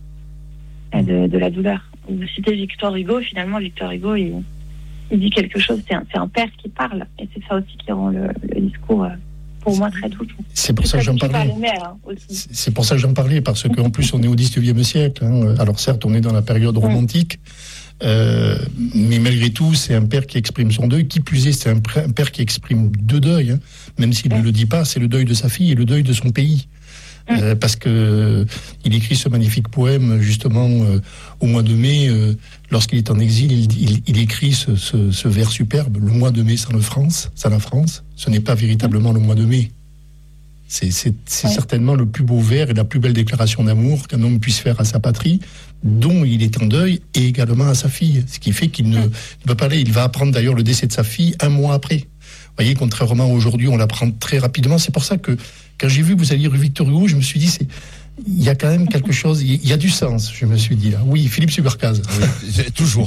de, de la douleur. Vous citez Victor Hugo, finalement Victor Hugo il, il dit quelque chose, c'est un, c'est un père qui parle et c'est ça aussi qui rend le, le discours euh, pour moi très touchant. C'est pour ça que j'en parlais. Mères, hein, c'est pour ça que j'en parlais, parce qu'en plus on est au dix-neuvième siècle. Hein. Alors certes, on est dans la période romantique, euh, mais malgré tout, c'est un père qui exprime son deuil. Qui plus est, c'est un, un père qui exprime deux deuils, hein. Même s'il ne le dit pas, c'est le deuil de sa fille et le deuil de son pays. Euh, parce que euh, il écrit ce magnifique poème justement euh, au mois de mai, euh, lorsqu'il est en exil, il, il, il écrit ce, ce, ce vers superbe: le mois de mai sans le France, sans la France, ce n'est pas véritablement le mois de mai. C'est, c'est, c'est ouais. certainement le plus beau vers et la plus belle déclaration d'amour qu'un homme puisse faire à sa patrie, dont il est en deuil, et également à sa fille. Ce qui fait qu'il ne, ne peut pas aller. Il va apprendre d'ailleurs le décès de sa fille un mois après. Vous voyez, contrairement à aujourd'hui, on l'apprend très rapidement. C'est pour ça que quand j'ai vu que vous alliez lire Victor Hugo, je me suis dit, c'est, il y a quand même quelque chose, il y a du sens, je me suis dit là. Oui, Philippe Subercaz. Oui, toujours.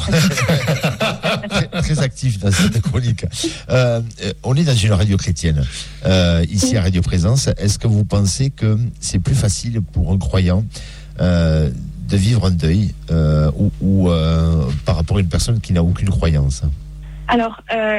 très, très actif dans cette chronique. Euh, on est dans une radio chrétienne, euh, ici à Radio Présence. Est-ce que vous pensez que c'est plus facile pour un croyant euh, de vivre un deuil euh, ou, ou euh, par rapport à une personne qui n'a aucune croyance? Alors, euh,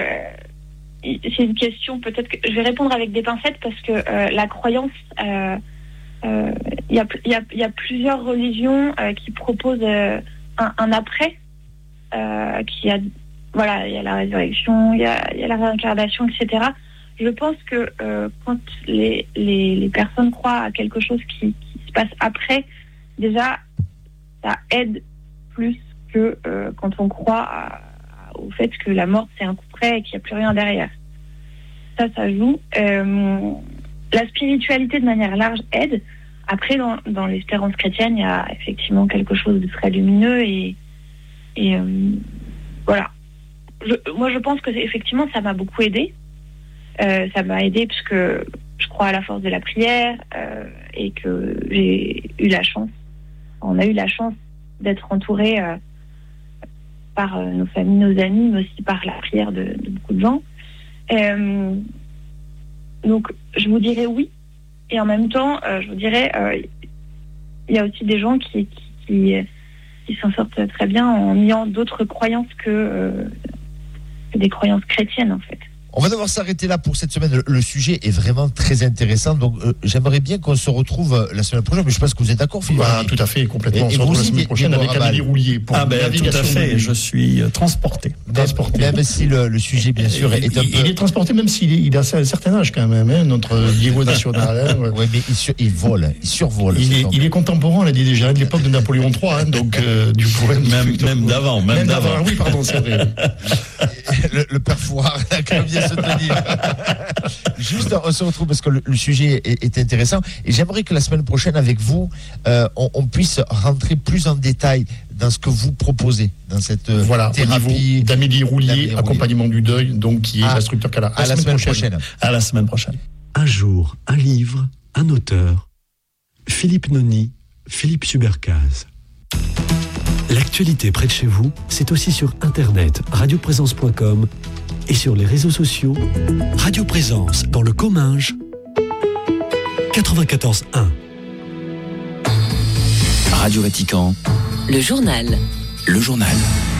c'est une question, peut-être que je vais répondre avec des pincettes parce que euh, la croyance, il euh, euh, y, a, y, a, y a plusieurs religions euh, qui proposent euh, un, un après, euh, qui a, voilà, il y a la résurrection, il y a, y a la réincarnation, et cetera. Je pense que euh, quand les, les, les personnes croient à quelque chose qui, qui se passe après, déjà, ça aide plus que euh, quand on croit à, au fait que la mort c'est un coup près et qu'il n'y a plus rien derrière. Ça, ça joue. Euh, la spiritualité de manière large aide. Après, dans, dans l'espérance chrétienne, il y a effectivement quelque chose de très lumineux et, et euh, voilà. Je, moi, je pense que effectivement, ça m'a beaucoup aidé. Euh, ça m'a aidé parce que je crois à la force de la prière euh, et que j'ai eu la chance, on a eu la chance d'être entouré euh, par euh, nos familles, nos amis, mais aussi par la prière de, de beaucoup de gens. Euh, donc, je vous dirais oui, et en même temps, euh, je vous dirais, euh, il y a aussi des gens qui, qui, qui, qui s'en sortent très bien en ayant d'autres croyances que, euh, que des croyances chrétiennes, en fait. On va devoir s'arrêter là pour cette semaine. Le, le sujet est vraiment très intéressant. Donc, euh, j'aimerais bien qu'on se retrouve euh, la semaine prochaine. Mais je pense que vous êtes d'accord, Philippe. Bah, tout à fait, complètement. Et, et on se vous retrouve aussi, la semaine prochaine avec Amélie Roulier pour ah ben, navigation. Tout à fait, de... je suis euh, transporté. transporté. Même si le, le sujet, bien sûr, est, est un il, peu... Il est transporté, même s'il est, il a un certain âge quand même, hein, notre Diego Nacional. Hein, ouais. Oui, mais il, sur, il vole, il survole. Il est, il est contemporain, on l'a dit déjà, de l'époque de Napoléon trois, hein, donc euh, du coup... Même, même, même d'avant, même, même d'avant. Oui, pardon, c'est vrai. le, le père Fouard a quand même bien se tenir. Juste, on se retrouve parce que le, le sujet est, est intéressant et j'aimerais que la semaine prochaine avec vous, euh, on, on puisse rentrer plus en détail dans ce que vous proposez dans cette voilà, thérapie d'Amélie Roulier, accompagnement du deuil, donc qui est à, l'instructeur qu'elle a. À, à la semaine, semaine prochaine. prochaine. À la semaine prochaine. Un jour, un livre, un auteur. Philippe Noni, Philippe Subercaz. L'actualité près de chez vous, c'est aussi sur internet, radioprésence point com et sur les réseaux sociaux. Radio Présence dans le Comminges, quatre-vingt-quatorze un. Radio Vatican. Le journal. Le journal.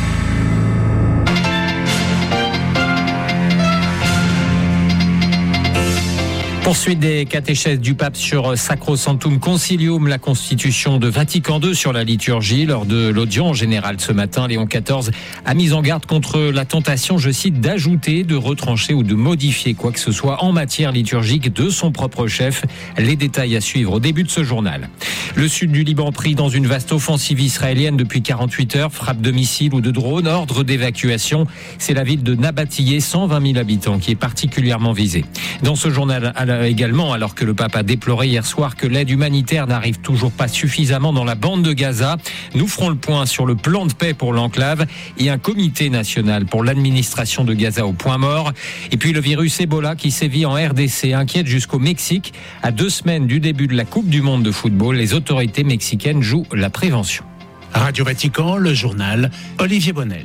Poursuite des catéchèses du pape sur Sacrosanctum Concilium, la constitution de Vatican deux sur la liturgie. Lors de l'audience générale ce matin, Léon quatorze a mis en garde contre la tentation, je cite, d'ajouter, de retrancher ou de modifier quoi que ce soit en matière liturgique de son propre chef. Les détails à suivre au début de ce journal. Le sud du Liban pris dans une vaste offensive israélienne depuis quarante-huit heures, frappe de missiles ou de drones, ordre d'évacuation. C'est la ville de Nabatillé, cent vingt mille habitants, qui est particulièrement visée. Dans ce journal, à la également, alors que le pape a déploré hier soir que l'aide humanitaire n'arrive toujours pas suffisamment dans la bande de Gaza. Nous ferons le point sur le plan de paix pour l'enclave et un comité national pour l'administration de Gaza au point mort. Et puis le virus Ebola qui sévit en R D C inquiète jusqu'au Mexique. À deux semaines du début de la Coupe du Monde de football, les autorités mexicaines jouent la prévention. Radio Vatican, le journal, Olivier Bonnel.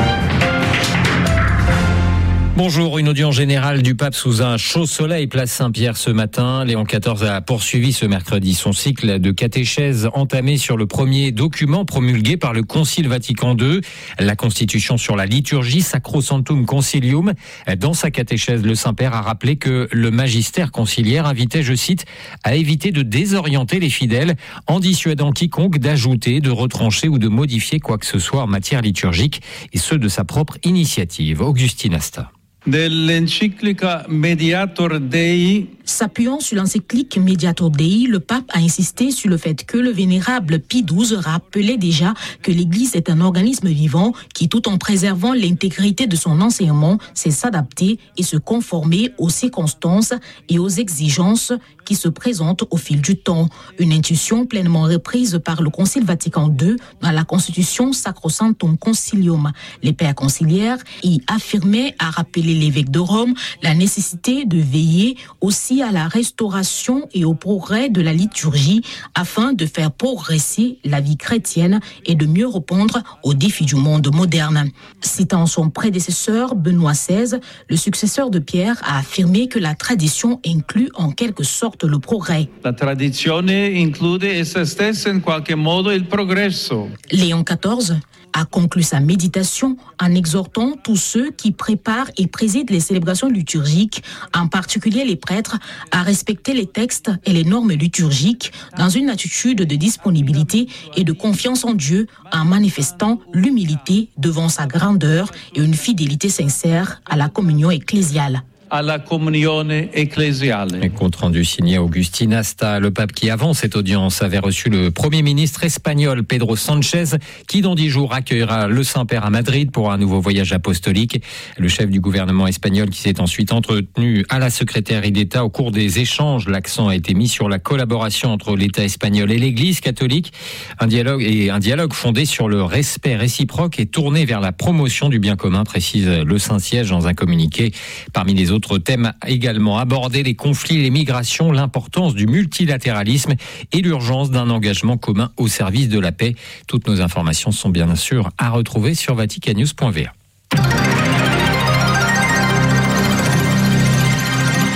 Bonjour, une audience générale du pape sous un chaud soleil, place Saint-Pierre ce matin. Léon quatorze a poursuivi ce mercredi son cycle de catéchèse entamé sur le premier document promulgué par le Concile Vatican deux, la Constitution sur la liturgie Sacrosanctum Concilium. Dans sa catéchèse, le Saint-Père a rappelé que le magistère conciliaire invitait, je cite, à éviter de désorienter les fidèles en dissuadant quiconque d'ajouter, de retrancher ou de modifier quoi que ce soit en matière liturgique, et ce de sa propre initiative. Augustine Asta. De l'encyclica Mediator Dei. S'appuyant sur l'encyclique Mediator Dei, le pape a insisté sur le fait que le vénérable Pie douze rappelait déjà que l'Église est un organisme vivant qui, tout en préservant l'intégrité de son enseignement, sait s'adapter et se conformer aux circonstances et aux exigences qui se présentent au fil du temps. Une intuition pleinement reprise par le Concile Vatican deux dans la Constitution Sacrosanctum Concilium. Les pères conciliaires y affirmaient à rappeler l'évêque de Rome la nécessité de veiller aussi à la restauration et au progrès de la liturgie afin de faire progresser la vie chrétienne et de mieux répondre aux défis du monde moderne. Citant son prédécesseur Benoît seize, le successeur de Pierre a affirmé que la tradition inclut en quelque sorte le progrès. La tradizione include essa stessa in qualche modo il progresso. Léon quatorze a conclu sa méditation en exhortant tous ceux qui préparent et président les célébrations liturgiques, en particulier les prêtres, à respecter les textes et les normes liturgiques dans une attitude de disponibilité et de confiance en Dieu, en manifestant l'humilité devant sa grandeur et une fidélité sincère à la communion ecclésiale. À la comunione ecclesiale. Un compte rendu signé Augustine Asta. Le pape qui, avant cette audience, avait reçu le Premier ministre espagnol Pedro Sanchez, qui dans dix jours accueillera le Saint-Père à Madrid pour un nouveau voyage apostolique. Le chef du gouvernement espagnol qui s'est ensuite entretenu à la secrétaire d'État au cours des échanges. L'accent a été mis sur la collaboration entre l'État espagnol et l'Église catholique. Un dialogue et un dialogue fondé sur le respect réciproque et tourné vers la promotion du bien commun, précise le Saint-Siège dans un communiqué. Parmi les autres Autre thème également abordé, les conflits, les migrations, l'importance du multilatéralisme et l'urgence d'un engagement commun au service de la paix. Toutes nos informations sont bien sûr à retrouver sur vaticannews point v a.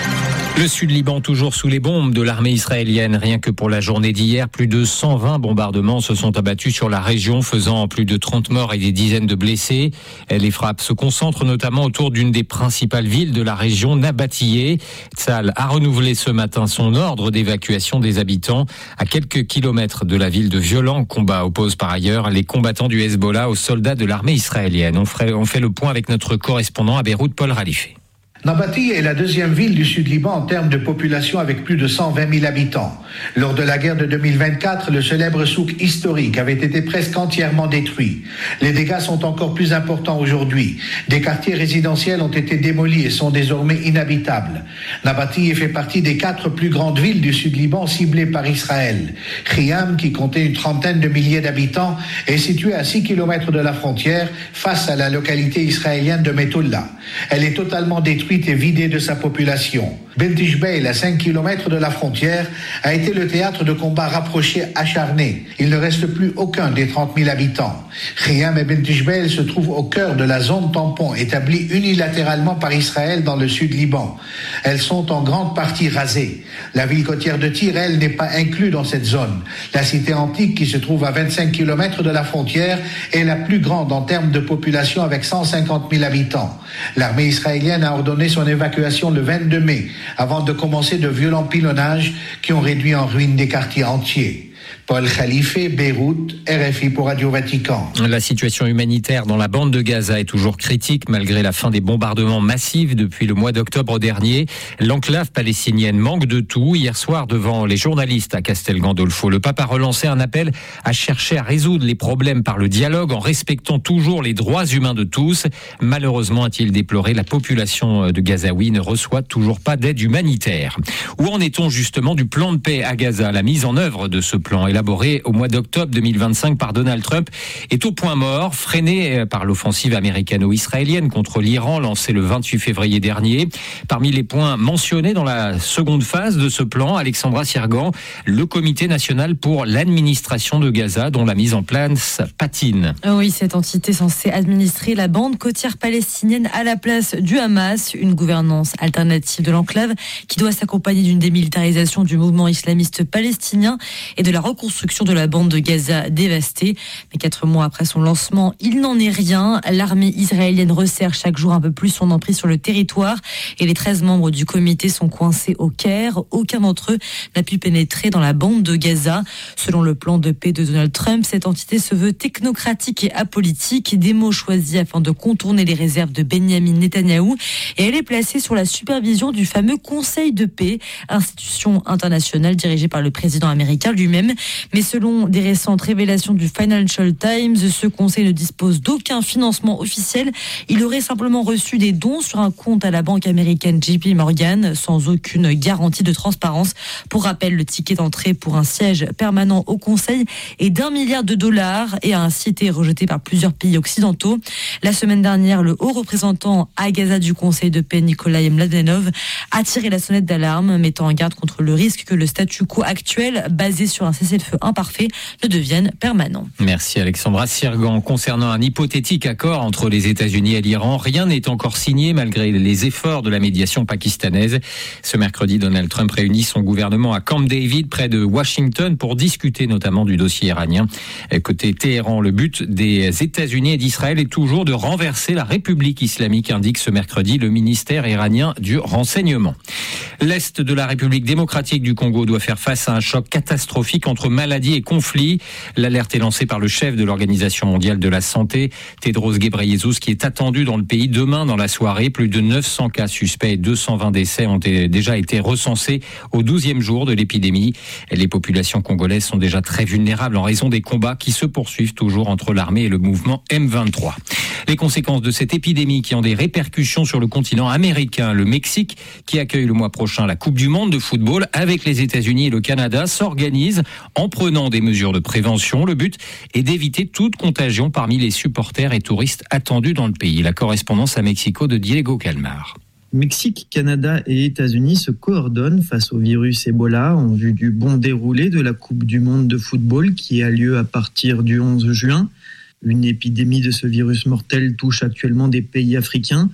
Le Sud-Liban toujours sous les bombes de l'armée israélienne. Rien que pour la journée d'hier, plus de cent vingt bombardements se sont abattus sur la région, faisant plus de trente morts et des dizaines de blessés. Les frappes se concentrent notamment autour d'une des principales villes de la région, Nabatiyeh. Tsahal a renouvelé ce matin son ordre d'évacuation des habitants. À quelques kilomètres de la ville, de violents combats opposent par ailleurs les combattants du Hezbollah aux soldats de l'armée israélienne. On fait, on fait le point avec notre correspondant à Beyrouth, Paul Ralifé. Nabatiyeh est la deuxième ville du Sud-Liban en termes de population avec plus de cent vingt mille habitants. Lors de la guerre de deux mille vingt-quatre, le célèbre souk historique avait été presque entièrement détruit. Les dégâts sont encore plus importants aujourd'hui. Des quartiers résidentiels ont été démolis et sont désormais inhabitables. Nabatiyeh fait partie des quatre plus grandes villes du Sud-Liban ciblées par Israël. Khiam, qui comptait une trentaine de milliers d'habitants, est située à six kilomètres de la frontière face à la localité israélienne de Metoulla. Elle est totalement détruite et vidée de sa population. Benti Jbeil, à cinq kilomètres de la frontière, a été le théâtre de combats rapprochés acharnés. Il ne reste plus aucun des trente mille habitants. Khiam et Benti Jbeil se trouvent au cœur de la zone tampon établie unilatéralement par Israël dans le Sud-Liban. Elles sont en grande partie rasées. La ville côtière de Tyr, elle, n'est pas inclue dans cette zone. La cité antique, qui se trouve à vingt-cinq kilomètres de la frontière, est la plus grande en termes de population avec cent cinquante mille habitants. L'armée israélienne a ordonné son évacuation le vingt-deux mai, avant de commencer de violents pilonnages qui ont réduit en ruine des quartiers entiers. Paul Khalifé, Beyrouth, R F I pour Radio Vatican. La situation humanitaire dans la bande de Gaza est toujours critique malgré la fin des bombardements massifs depuis le mois d'octobre dernier. L'enclave palestinienne manque de tout. Hier soir, devant les journalistes à Castel Gandolfo, le pape a relancé un appel à chercher à résoudre les problèmes par le dialogue en respectant toujours les droits humains de tous. Malheureusement, a-t-il déploré, la population de Gazaouis ne reçoit toujours pas d'aide humanitaire. Où en est-on justement du plan de paix à Gaza? La mise en œuvre de ce plan élaboré au mois d'octobre deux mille vingt-cinq par Donald Trump est au point mort, freiné par l'offensive américano-israélienne contre l'Iran lancée le vingt-huit février dernier. Parmi les points mentionnés dans la seconde phase de ce plan, Alexandra Sirgan, le Comité national pour l'administration de Gaza, dont la mise en place patine. Oui, cette entité censée administrer la bande côtière palestinienne à la place du Hamas, une gouvernance alternative de l'enclave qui doit s'accompagner d'une démilitarisation du mouvement islamiste palestinien et de la reconstruction de la bande de Gaza dévastée. Mais quatre mois après son lancement, il n'en est rien. L'armée israélienne resserre chaque jour un peu plus son emprise sur le territoire et les treize membres du comité sont coincés au Caire. Aucun d'entre eux n'a pu pénétrer dans la bande de Gaza. Selon le plan de paix de Donald Trump, cette entité se veut technocratique et apolitique, des mots choisis afin de contourner les réserves de Benyamin Netanyahou, et elle est placée sous la supervision du fameux Conseil de paix, institution internationale dirigée par le président américain lui-même. Mais selon des récentes révélations du Financial Times, ce conseil ne dispose d'aucun financement officiel. Il aurait simplement reçu des dons sur un compte à la banque américaine J P Morgan, sans aucune garantie de transparence. Pour rappel, le ticket d'entrée pour un siège permanent au conseil est d'un milliard de dollars et a ainsi été rejeté par plusieurs pays occidentaux. La semaine dernière, le haut représentant à Gaza du Conseil de paix, Nikolai Mladenov, a tiré la sonnette d'alarme, mettant en garde contre le risque que le statu quo actuel, basé sur un cessez-le-feu imparfait, ne devienne permanent. Merci Alexandra Sirgan. Concernant un hypothétique accord entre les États-Unis et l'Iran, rien n'est encore signé malgré les efforts de la médiation pakistanaise. Ce mercredi, Donald Trump réunit son gouvernement à Camp David, près de Washington, pour discuter notamment du dossier iranien. Côté Téhéran, le but des États-Unis et d'Israël est toujours de renverser la République islamique, indique ce mercredi le ministère iranien du renseignement. L'Est de la République démocratique du Congo doit faire face à un choc catastrophique entre maladies et conflits. L'alerte est lancée par le chef de l'Organisation mondiale de la santé, Tedros Ghebreyesus, qui est attendu dans le pays demain dans la soirée. Plus de neuf cents cas suspects et deux cent vingt décès ont déjà été recensés au douzième jour de l'épidémie. Les populations congolaises sont déjà très vulnérables en raison des combats qui se poursuivent toujours entre l'armée et le mouvement M vingt-trois. Les conséquences de cette épidémie qui ont des répercussions sur le continent américain. Le Mexique, qui accueille le mois prochain la Coupe du Monde de football avec les États-Unis et le Canada, s'organise en prenant des mesures de prévention. Le but est d'éviter toute contagion parmi les supporters et touristes attendus dans le pays. La correspondance à Mexico de Diego Calmar. Mexique, Canada et États-Unis se coordonnent face au virus Ebola en vue du bon déroulé de la Coupe du Monde de football qui a lieu à partir du onze juin. Une épidémie de ce virus mortel touche actuellement des pays africains.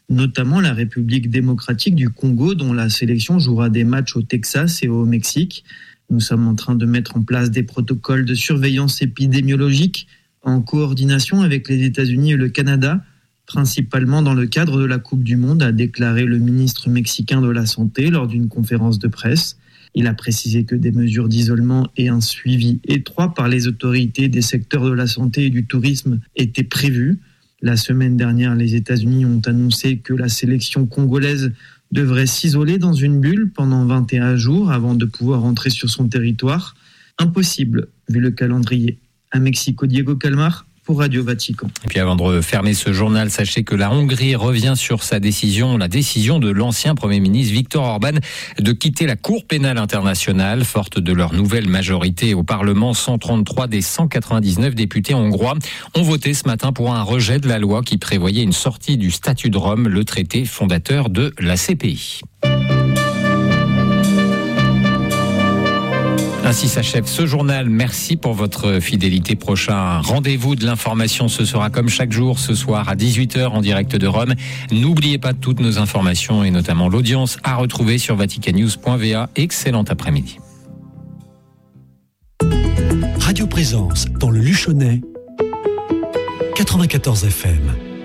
notamment la République démocratique du Congo, dont la sélection jouera des matchs au Texas et au Mexique. Nous sommes en train de mettre en place des protocoles de surveillance épidémiologique en coordination avec les États-Unis et le Canada, principalement dans le cadre de la Coupe du Monde, a déclaré le ministre mexicain de la Santé lors d'une conférence de presse. Il a précisé que des mesures d'isolement et un suivi étroit par les autorités des secteurs de la santé et du tourisme étaient prévus. La semaine dernière, les États-Unis ont annoncé que la sélection congolaise devrait s'isoler dans une bulle pendant vingt et un jours avant de pouvoir entrer sur son territoire. Impossible, vu le calendrier. À Mexico, Diego Calmar pour Radio Vatican. Et puis avant de fermer ce journal, sachez que la Hongrie revient sur sa décision, la décision de l'ancien Premier ministre Viktor Orban de quitter la Cour pénale internationale. Forte de leur nouvelle majorité au Parlement, cent trente-trois des cent quatre-vingt-dix-neuf députés hongrois ont voté ce matin pour un rejet de la loi qui prévoyait une sortie du statut de Rome, le traité fondateur de la C P I. Ainsi s'achève ce journal. Merci pour votre fidélité. Prochain rendez-vous de l'information, ce sera comme chaque jour ce soir à dix-huit heures en direct de Rome. N'oubliez pas toutes nos informations et notamment l'audience à retrouver sur vatican news point v a. Excellent après-midi. Radio Présence dans le Luchonnais, quatre-vingt-quatorze F M.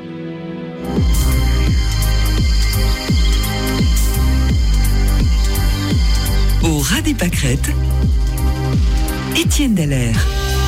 Au ras des pâquerettes, Étienne Dallaire.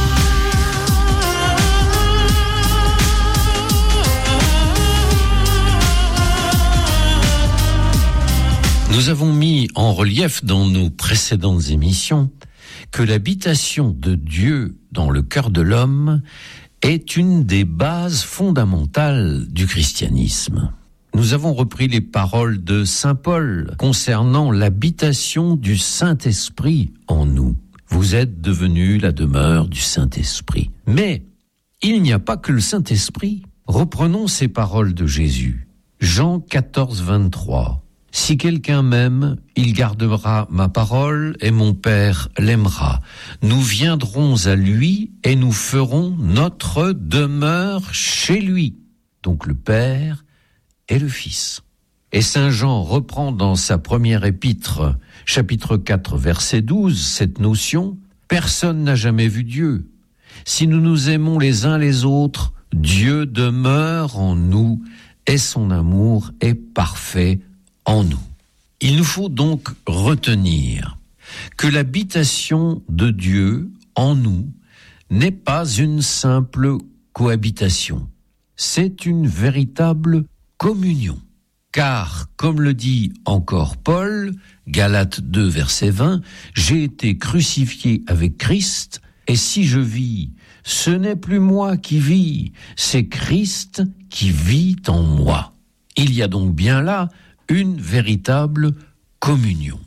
Nous avons mis en relief dans nos précédentes émissions que l'habitation de Dieu dans le cœur de l'homme est une des bases fondamentales du christianisme. Nous avons repris les paroles de saint Paul concernant l'habitation du Saint-Esprit en nous. Vous êtes devenus la demeure du Saint-Esprit. Mais il n'y a pas que le Saint-Esprit. Reprenons ces paroles de Jésus. Jean quatorze, vingt-trois. Si quelqu'un m'aime, il gardera ma parole et mon Père l'aimera. Nous viendrons à lui et nous ferons notre demeure chez lui. Donc le Père et le Fils. Et saint Jean reprend dans sa première épître, chapitre quatre, verset douze, cette notion. Personne n'a jamais vu Dieu. Si nous nous aimons les uns les autres, Dieu demeure en nous et son amour est parfait en nous. Il nous faut donc retenir que l'habitation de Dieu en nous n'est pas une simple cohabitation. C'est une véritable communion. Car, comme le dit encore Paul, Galates deux, verset vingt, « J'ai été crucifié avec Christ, et si je vis, ce n'est plus moi qui vis, c'est Christ qui vit en moi. » Il y a donc bien là une véritable communion.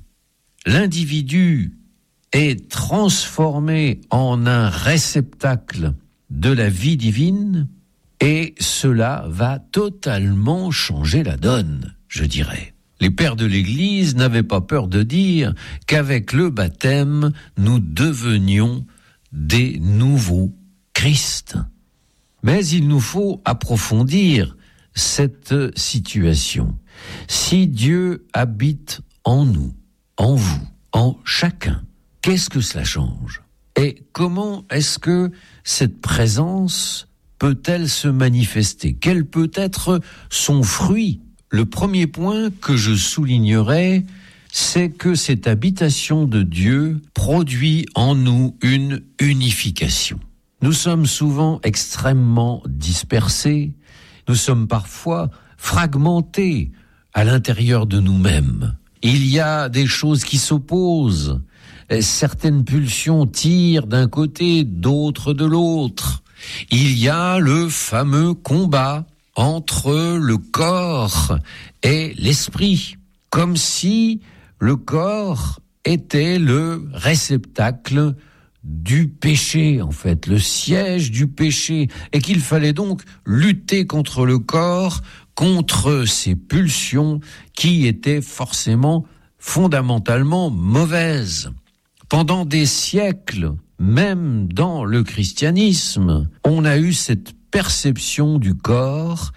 L'individu est transformé en un réceptacle de la vie divine, et cela va totalement changer la donne, je dirais. Les pères de l'Église n'avaient pas peur de dire qu'avec le baptême, nous devenions des nouveaux Christ. Mais il nous faut approfondir cette situation. Si Dieu habite en nous, en vous, en chacun, qu'est-ce que cela change ? Et comment est-ce que cette présence peut-elle se manifester ? Quel peut être son fruit ? Le premier point que je soulignerai, c'est que cette habitation de Dieu produit en nous une unification. Nous sommes souvent extrêmement dispersés, nous sommes parfois fragmentés à l'intérieur de nous-mêmes. Il y a des choses qui s'opposent, certaines pulsions tirent d'un côté, d'autres de l'autre. Il y a le fameux combat entre le corps et l'esprit, comme si le corps était le réceptacle du péché, en fait, le siège du péché, et qu'il fallait donc lutter contre le corps, contre ces pulsions qui étaient forcément fondamentalement mauvaises. Pendant des siècles, même dans le christianisme, on a eu cette perception du corps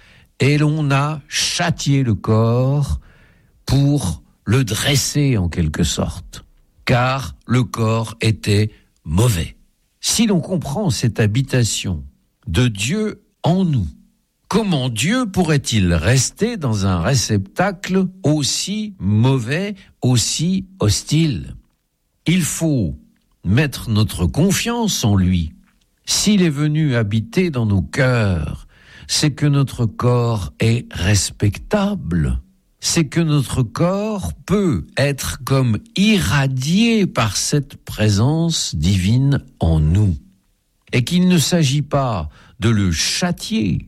et l'on a châtié le corps pour le dresser en quelque sorte, car le corps était mauvais. Si l'on comprend cette habitation de Dieu en nous, comment Dieu pourrait-il rester dans un réceptacle aussi mauvais, aussi hostile ? Il faut mettre notre confiance en lui. S'il est venu habiter dans nos cœurs, c'est que notre corps est respectable. C'est que notre corps peut être comme irradié par cette présence divine en nous. Et qu'il ne s'agit pas de le châtier,